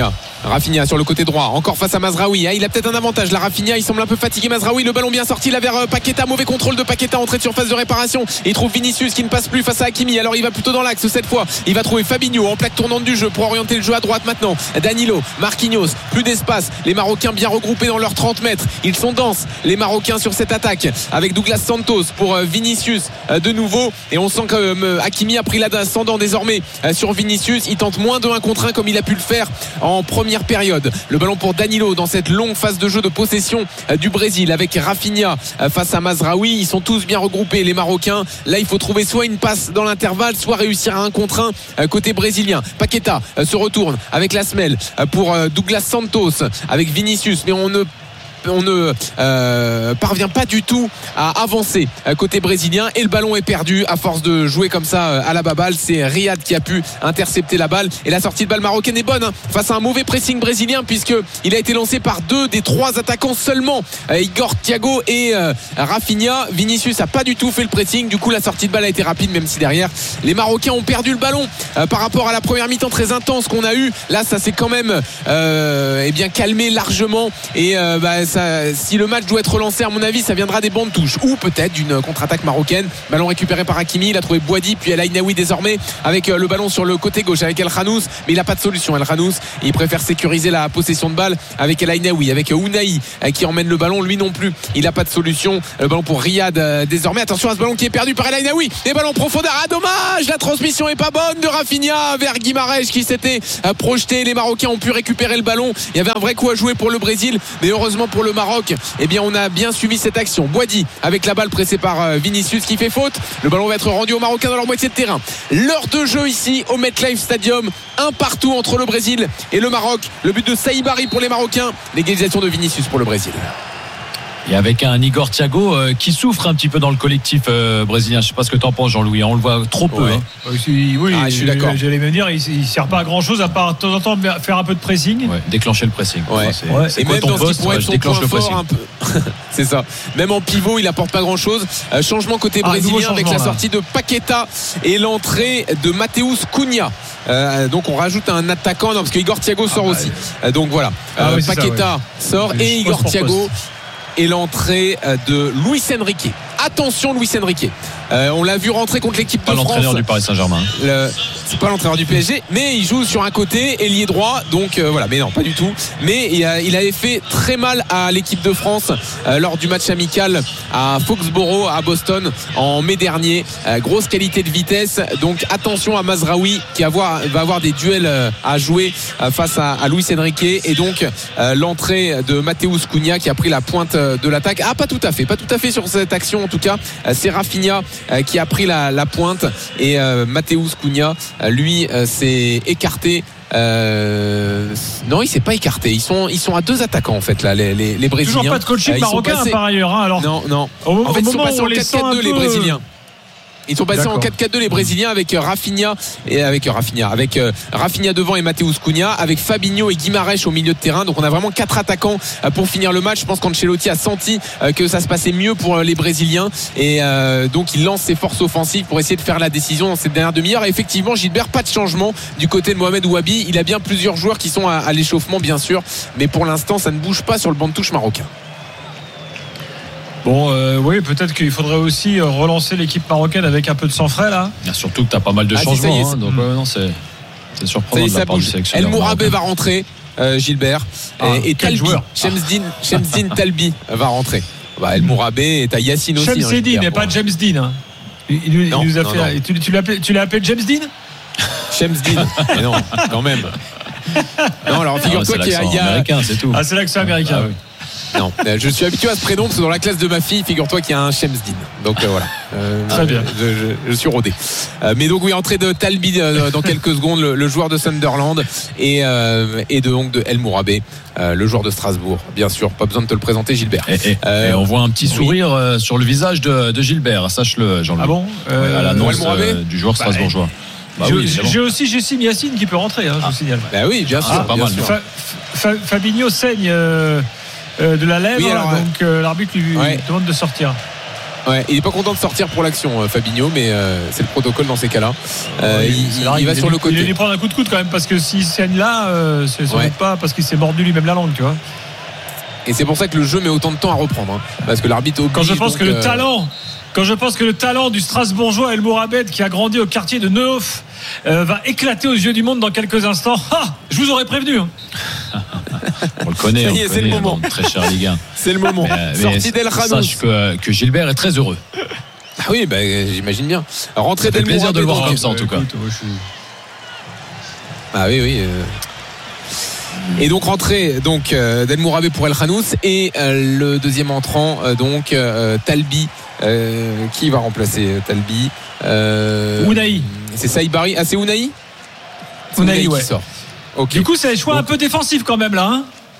Rafinha sur le côté droit, encore face à Mazraoui. Il a peut-être un avantage. La Rafinha, il semble un peu fatigué. Mazraoui, le ballon bien sorti là vers Paqueta. Mauvais contrôle de Paqueta, entrée de surface de réparation. Il trouve Vinicius qui ne passe plus face à Hakimi. Alors il va plutôt dans l'axe cette fois. Il va trouver Fabinho en plaque tournante du jeu pour orienter le jeu à droite maintenant. Danilo, Marquinhos, plus d'espace. Les Marocains bien regroupés dans leurs 30 mètres. Ils sont denses, les Marocains, sur cette attaque. Avec Douglas Santos pour Vinicius de nouveau. Et on sent que Hakimi a pris l'ascendant désormais sur Vinicius. Il tente moins de 1 contre 1 comme il a pu le faire en première période. Le ballon pour Danilo dans cette longue phase de jeu de possession du Brésil avec Rafinha face à Mazraoui. Ils sont tous bien regroupés, les Marocains. Là il faut trouver soit une passe dans l'intervalle, soit réussir à 1 contre 1 côté brésilien. Paqueta se retourne avec la semelle pour Douglas Santos avec Vinicius, mais on ne parvient pas du tout à avancer côté brésilien et le ballon est perdu à force de jouer comme ça à la baballe. C'est Riyad qui a pu intercepter la balle et la sortie de balle marocaine est bonne face à un mauvais pressing brésilien puisqu'il a été lancé par 2 des 3 attaquants seulement, Igor Thiago et Rafinha. Vinicius a pas du tout fait le pressing, du coup la sortie de balle a été rapide, même si derrière les Marocains ont perdu le ballon par rapport à la première mi-temps très intense qu'on a eu. Là ça s'est quand même bien calmé largement et si le match doit être relancé, à mon avis ça viendra des bancs de touche ou peut-être d'une contre-attaque marocaine. Ballon récupéré par Hakimi, il a trouvé Boadi puis El Ainaoui désormais avec le ballon sur le côté gauche avec El Khanous, mais il n'a pas de solution. El Khanous, il préfère sécuriser la possession de balle avec El Ainaoui, avec Ounahi qui emmène le ballon, lui non plus il n'a pas de solution. Le ballon pour Riyad désormais, attention à ce ballon qui est perdu par El Ainaoui, des ballons profondeurs, dommage, la transmission est pas bonne de Rafinha vers Guimarães qui s'était projeté. Les Marocains ont pu récupérer le ballon, il y avait un vrai coup à jouer pour le Brésil, mais heureusement pour le Maroc, on a bien suivi cette action. Boadi avec la balle pressée par Vinicius qui fait faute. Le ballon va être rendu aux Marocains dans leur moitié de terrain. L'heure de jeu ici au MetLife Stadium, 1 partout entre le Brésil et le Maroc. Le but de Saïbari pour les Marocains, l'égalisation de Vinicius pour le Brésil. Et avec un Igor Thiago qui souffre un petit peu dans le collectif brésilien. Je ne sais pas ce que tu en penses, Jean-Louis. On le voit trop peu. Oui, je suis d'accord. J'allais me dire, il ne sert pas à grand chose à part de temps en temps faire un peu de pressing. Déclencher le pressing. Et même dans ce qui pourrait être son point fort un peu. C'est ça. Même en pivot, il apporte pas grand chose. Changement côté brésilien avec la sortie de Paqueta et l'entrée de Mateus Cunha. Donc on rajoute un attaquant, parce que Igor Thiago sort aussi. Donc voilà. Paqueta sort et Igor Thiago. Et l'entrée de Luis Enrique. Attention Luis Enrique. On l'a vu rentrer contre l'équipe de France. Pas l'entraîneur du Paris Saint-Germain. C'est pas l'entraîneur du PSG, mais il joue sur un côté, ailier droit. Donc voilà, mais non, pas du tout. Mais il avait fait très mal à l'équipe de France lors du match amical à Foxborough, à Boston, en mai dernier. Grosse qualité de vitesse. Donc attention à Mazraoui qui va avoir des duels à jouer face à Luis Enrique. Et donc l'entrée de Mateus Cunha qui a pris la pointe de l'attaque. Pas tout à fait sur cette action en tout cas. C'est Rafinha qui a pris la pointe et Mateus Cunha lui s'est écarté. Non, il s'est pas écarté. Ils sont à 2 attaquants en fait là, les Brésiliens. Toujours pas de coaching marocain par ailleurs. Alors non. En fait, ils sont passés en 4-4-2 les Brésiliens. Ils sont passés en 4-4-2 les Brésiliens avec Rafinha devant et Mateus Cunha, avec Fabinho et Guimarães au milieu de terrain. Donc on a vraiment 4 attaquants pour finir le match. Je pense qu'Ancelotti a senti que ça se passait mieux pour les Brésiliens et donc il lance ses forces offensives pour essayer de faire la décision dans cette dernière demi-heure. Et effectivement, Gilbert, pas de changement du côté de Mohamed Ouabi. Il a bien plusieurs joueurs qui sont à l'échauffement bien sûr, mais pour l'instant ça ne bouge pas sur le banc de touche marocain. Bon, oui, peut-être qu'il faudrait aussi relancer l'équipe marocaine avec un peu de sang frais là. Surtout que tu as pas mal de changements. Donc non, c'est surprenant de la part du sélectionneur. El Mourabé va rentrer, Gilbert, et Talbi, Shemzdine Talbi va rentrer. El Mourabé et t'as Yacine aussi. Shemzdine, mais pas James Dean. Il nous a fait. Tu l'as appelé James Dean? Shemzdine. Mais non, quand même. Non, alors figure-toi qu'il y a. Américain, c'est tout. C'est l'accent américain. Oui. Non, je suis habitué à ce prénom parce que dans la classe de ma fille, figure-toi qu'il y a un Shemzdine. Donc voilà. Très bien. Je suis rodé. Mais donc oui, entrée de Talbi dans quelques secondes, le joueur de Sunderland et de El Mourabé, le joueur de Strasbourg. Bien sûr, pas besoin de te le présenter, Gilbert. Et on voit un petit sourire sur le visage de Gilbert. Sache-le, Jean-Louis. Ah bon à l'annonce du joueur strasbourgeois. J'ai aussi Jessim Yacine qui peut rentrer, je vous signale. Oui, bien sûr. Pas mal. Fabinho saigne de la lèvre, donc l'arbitre lui demande de sortir. Ouais, il est pas content de sortir pour l'action, Fabinho, mais c'est le protocole dans ces cas-là. Il va sur le côté. Il allait prendre un coup de coude quand même, parce que s'il saigne là, c'est sans doute pas parce qu'il s'est mordu lui-même la langue, tu vois. Et c'est pour ça que le jeu met autant de temps à reprendre, hein, parce que l'arbitre oblige. Quand je pense que le talent du Strasbourgeois El Mourabed, qui a grandi au quartier de Neuf, va éclater aux yeux du monde dans quelques instants. Je vous aurais prévenu. Hein. On le connaît, c'est le moment. Très cher Ligue 1. C'est le moment. Sortie d'El Khanous. Sache que Gilbert est très heureux. Ah oui, j'imagine bien. Rentrée d'El Mourabed. Plaisir de le voir comme ça, en tout cas. Ah oui. Et donc rentrée d'El Mourabed pour El Khanous et le deuxième entrant Talbi qui va remplacer Talbi. Ounahi. C'est Saïbari. Ah, c'est Ounahi. Ounahi, ouais. Qui sort. Okay. Du coup, c'est un choix un peu défensif quand même là.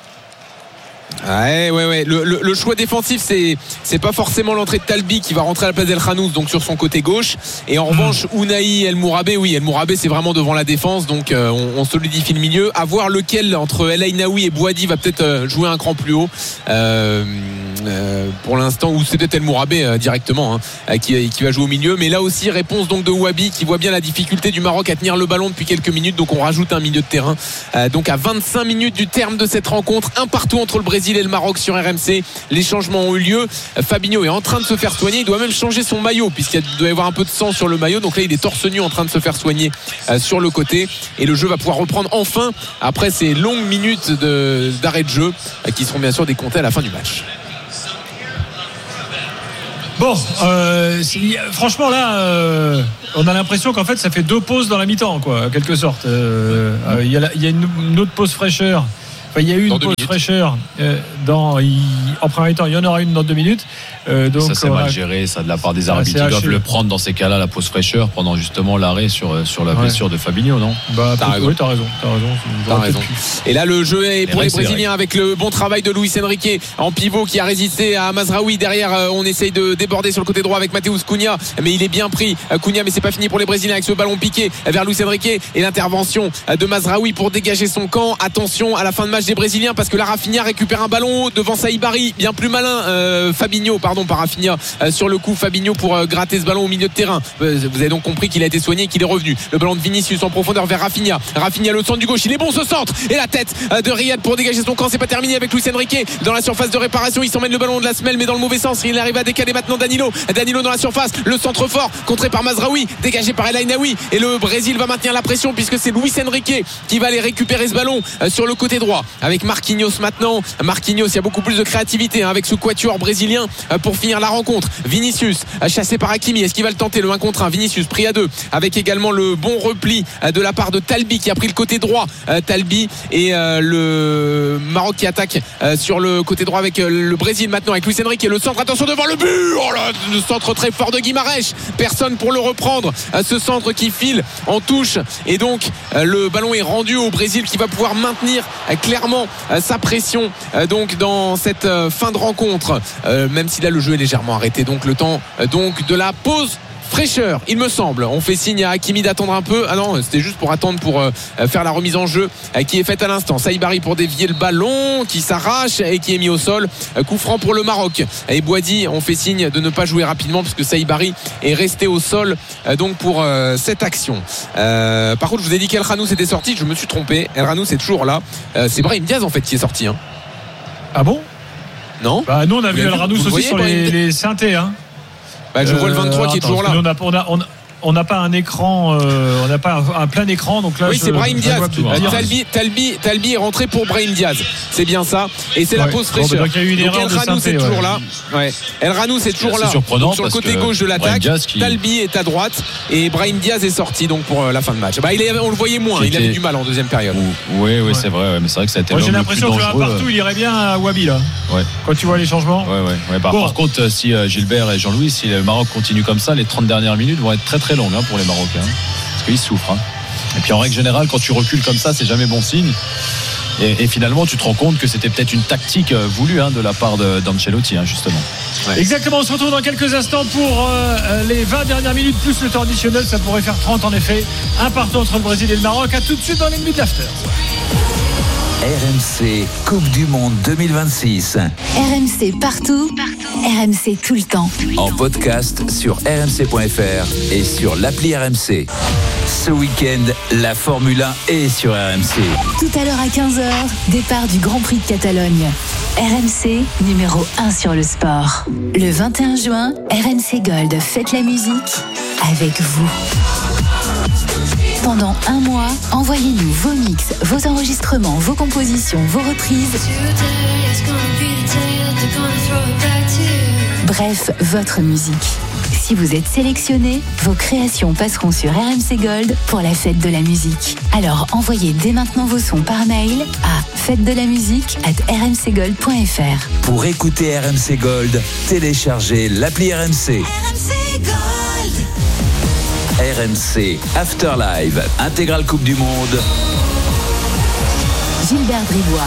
Ouais. Le choix défensif, c'est pas forcément l'entrée de Talbi qui va rentrer à la place d'El Khanous, donc sur son côté gauche. Et en revanche, Ounahi, El Mourabed, El Mourabed, c'est vraiment devant la défense, donc on solidifie le milieu. À voir lequel entre El Ainaoui et Boadi va peut-être jouer un cran plus haut. Pour l'instant, ou c'est peut-être El Mourabed directement qui va jouer au milieu. Mais là aussi, réponse donc de Wabi qui voit bien la difficulté du Maroc à tenir le ballon depuis quelques minutes. Donc on rajoute un milieu de terrain. Donc à 25 minutes du terme de cette rencontre, un partout entre le Brésil et le Maroc sur RMC. Les changements ont eu lieu. Fabinho est en train de se faire soigner. Il doit même changer son maillot puisqu'il doit y avoir un peu de sang sur le maillot. Donc là, il est torse nu en train de se faire soigner sur le côté. Et le jeu va pouvoir reprendre enfin après ces longues minutes d'arrêt de jeu qui seront bien sûr décomptées à la fin du match. Bon, franchement là, on a l'impression qu'en fait ça fait 2 pauses dans la mi-temps, quoi, en quelque sorte. Il y a une autre pause fraîcheur. Enfin, il y a eu une pause fraîcheur en première mi-temps. Il y en aura une dans 2 minutes. Donc, ça c'est mal géré, ça de la part des arbitres. Ils doivent le prendre dans ces cas-là, la pause fraîcheur, pendant justement l'arrêt sur la blessure de Fabinho, non? T'as raison. Oui, t'as raison. Et là, le jeu est pour les Brésiliens avec le bon travail de Luis Enrique en pivot qui a résisté à Mazraoui. Derrière, on essaye de déborder sur le côté droit avec Mateus Cunha, mais il est bien pris. Cunha, mais c'est pas fini pour les Brésiliens avec ce ballon piqué vers Luis Enrique et l'intervention de Mazraoui pour dégager son camp. Attention à la fin de match des Brésiliens parce que la Rafinha récupère un ballon devant Saïbari, bien plus malin. Fabinho, par Rafinha sur le coup. Fabinho pour gratter ce ballon au milieu de terrain. Vous avez donc compris qu'il a été soigné et qu'il est revenu. Le ballon de Vinicius en profondeur vers Rafinha. Rafinha, le centre du gauche, il est bon ce centre et la tête de Riyad pour dégager son camp. C'est pas terminé avec Luis Enrique dans la surface de réparation. Il s'emmène le ballon de la semelle mais dans le mauvais sens. Il arrive à décaler maintenant Danilo dans la surface. Le centre fort contré par Mazraoui, dégagé par El Ainaoui et le Brésil va maintenir la pression puisque c'est Luis Enrique qui va aller récupérer ce ballon sur le côté droit avec Marquinhos maintenant. Marquinhos, il y a beaucoup plus de créativité avec ce quatuor brésilien pour finir la rencontre. Vinicius chassé par Hakimi, est-ce qu'il va le tenter le 1 contre 1? Vinicius pris à 2 avec également le bon repli de la part de Talbi qui a pris le côté droit. Talbi et le Maroc qui attaque sur le côté droit avec le Brésil maintenant avec Luis Enrique et le centre, attention devant le but, oh là, le centre très fort de Guimarães, personne pour le reprendre, ce centre qui file en touche et donc le ballon est rendu au Brésil qui va pouvoir maintenir clairement sa pression donc dans cette fin de rencontre, même si là le jeu est légèrement arrêté, donc le temps donc de la pause fraîcheur, il me semble. On fait signe à Hakimi d'attendre un peu. Ah non, c'était juste pour attendre pour faire la remise en jeu qui est faite à l'instant. Saïbari pour dévier le ballon qui s'arrache et qui est mis au sol. Coup franc pour le Maroc. Et Boadi, on fait signe de ne pas jouer rapidement parce que Saïbari est resté au sol donc pour cette action. Par contre, je vous ai dit qu'El Khanous était sorti, je me suis trompé. El Khanous est toujours là. C'est Brahim Diaz en fait qui est sorti. Hein. Ah bon? Non. Nous on a vu El Khanous aussi sur les synthés. Hein. Je vois le 23 qui est toujours là. On n'a pas un écran, on n'a pas un plein écran, donc là. Oui, c'est Brahim Diaz. Talbi est rentré pour Brahim Diaz. C'est bien ça. Et c'est la pause fraîcheur. Donc il y a eu une erreur El Khanous est toujours là. Ouais. El Khanous est toujours là. Donc, sur le côté gauche de l'attaque. Talbi est à droite et Brahim Diaz est sorti donc pour la fin de match. On le voyait moins. Il avait du mal en deuxième période. Oui, c'est vrai. Mais c'est vrai que ça a été. J'ai l'impression que partout il irait bien à Wabi là. Quand tu vois les changements. Par contre, si Gilbert et Jean-Louis, si le Maroc continue comme ça, les 30 dernières minutes vont être très très longue pour les Marocains parce qu'ils souffrent. Et puis en règle générale, quand tu recules comme ça, c'est jamais bon signe. Et finalement, tu te rends compte que c'était peut-être une tactique voulue de la part d'Ancelotti, justement. Ouais. Exactement. On se retrouve dans quelques instants pour les 20 dernières minutes plus le temps additionnel. Ça pourrait faire 30 en effet. Un partout entre le Brésil et le Maroc. À tout de suite dans les minutes d'after. RMC Coupe du Monde 2026. RMC partout, RMC tout le temps. En podcast sur rmc.fr et sur l'appli RMC. Ce week-end, la Formule 1 est sur RMC. Tout à l'heure à 15h, départ du Grand Prix de Catalogne. RMC, numéro 1 sur le sport. Le 21 juin, RMC Gold fête la musique avec vous. Pendant un mois, envoyez-nous vos mix, vos enregistrements, vos compositions, vos reprises. Bref, votre musique. Si vous êtes sélectionné, vos créations passeront sur RMC Gold pour la fête de la musique. Alors envoyez dès maintenant vos sons par mail à fête-de-la-musique@rmcgold.fr. Pour écouter RMC Gold, téléchargez l'appli RMC. RMC Gold. RMC Afterlive, intégrale Coupe du Monde. Gilbert Bribois.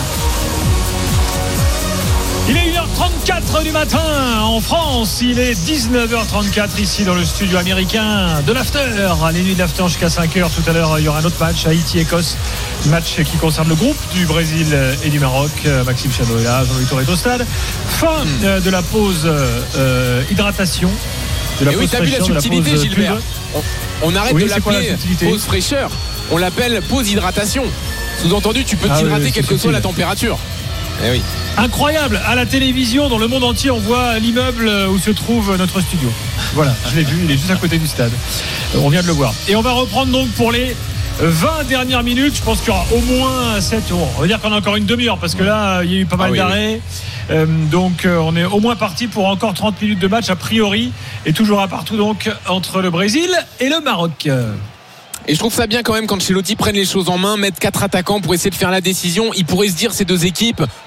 Il est 1h34 du matin en France, il est 19h34 ici dans le studio américain de l'After. Les nuits de l'After jusqu'à 5h. Tout à l'heure, il y aura un autre match, Haïti-Écosse, match qui concerne le groupe du Brésil et du Maroc. Maxime Chano est là, Jean-Louis Touré est au stade. Fin de la pause hydratation. Oui, t'as vu la subtilité, Gilbert. On arrête de l'appeler pause fraîcheur, on l'appelle pause hydratation. Sous-entendu, tu peux t'hydrater quelle que soit la température. Eh oui. Incroyable, à la télévision, dans le monde entier, on voit l'immeuble où se trouve notre studio. Voilà, je l'ai vu, il est juste à côté du stade. On vient de le voir. Et on va reprendre donc pour les 20 dernières minutes. Je pense qu'il y aura au moins 7. On va dire qu'on a encore une demi-heure parce que là, il y a eu pas mal d'arrêts. Donc on est au moins parti pour encore 30 minutes de match a priori. Et toujours à partout donc entre le Brésil et le Maroc. Et je trouve ça bien quand même quand Ancelotti prenne les choses en main, mettre 4 attaquants pour essayer de faire la décision. Il pourrait se dire ces deux équipes,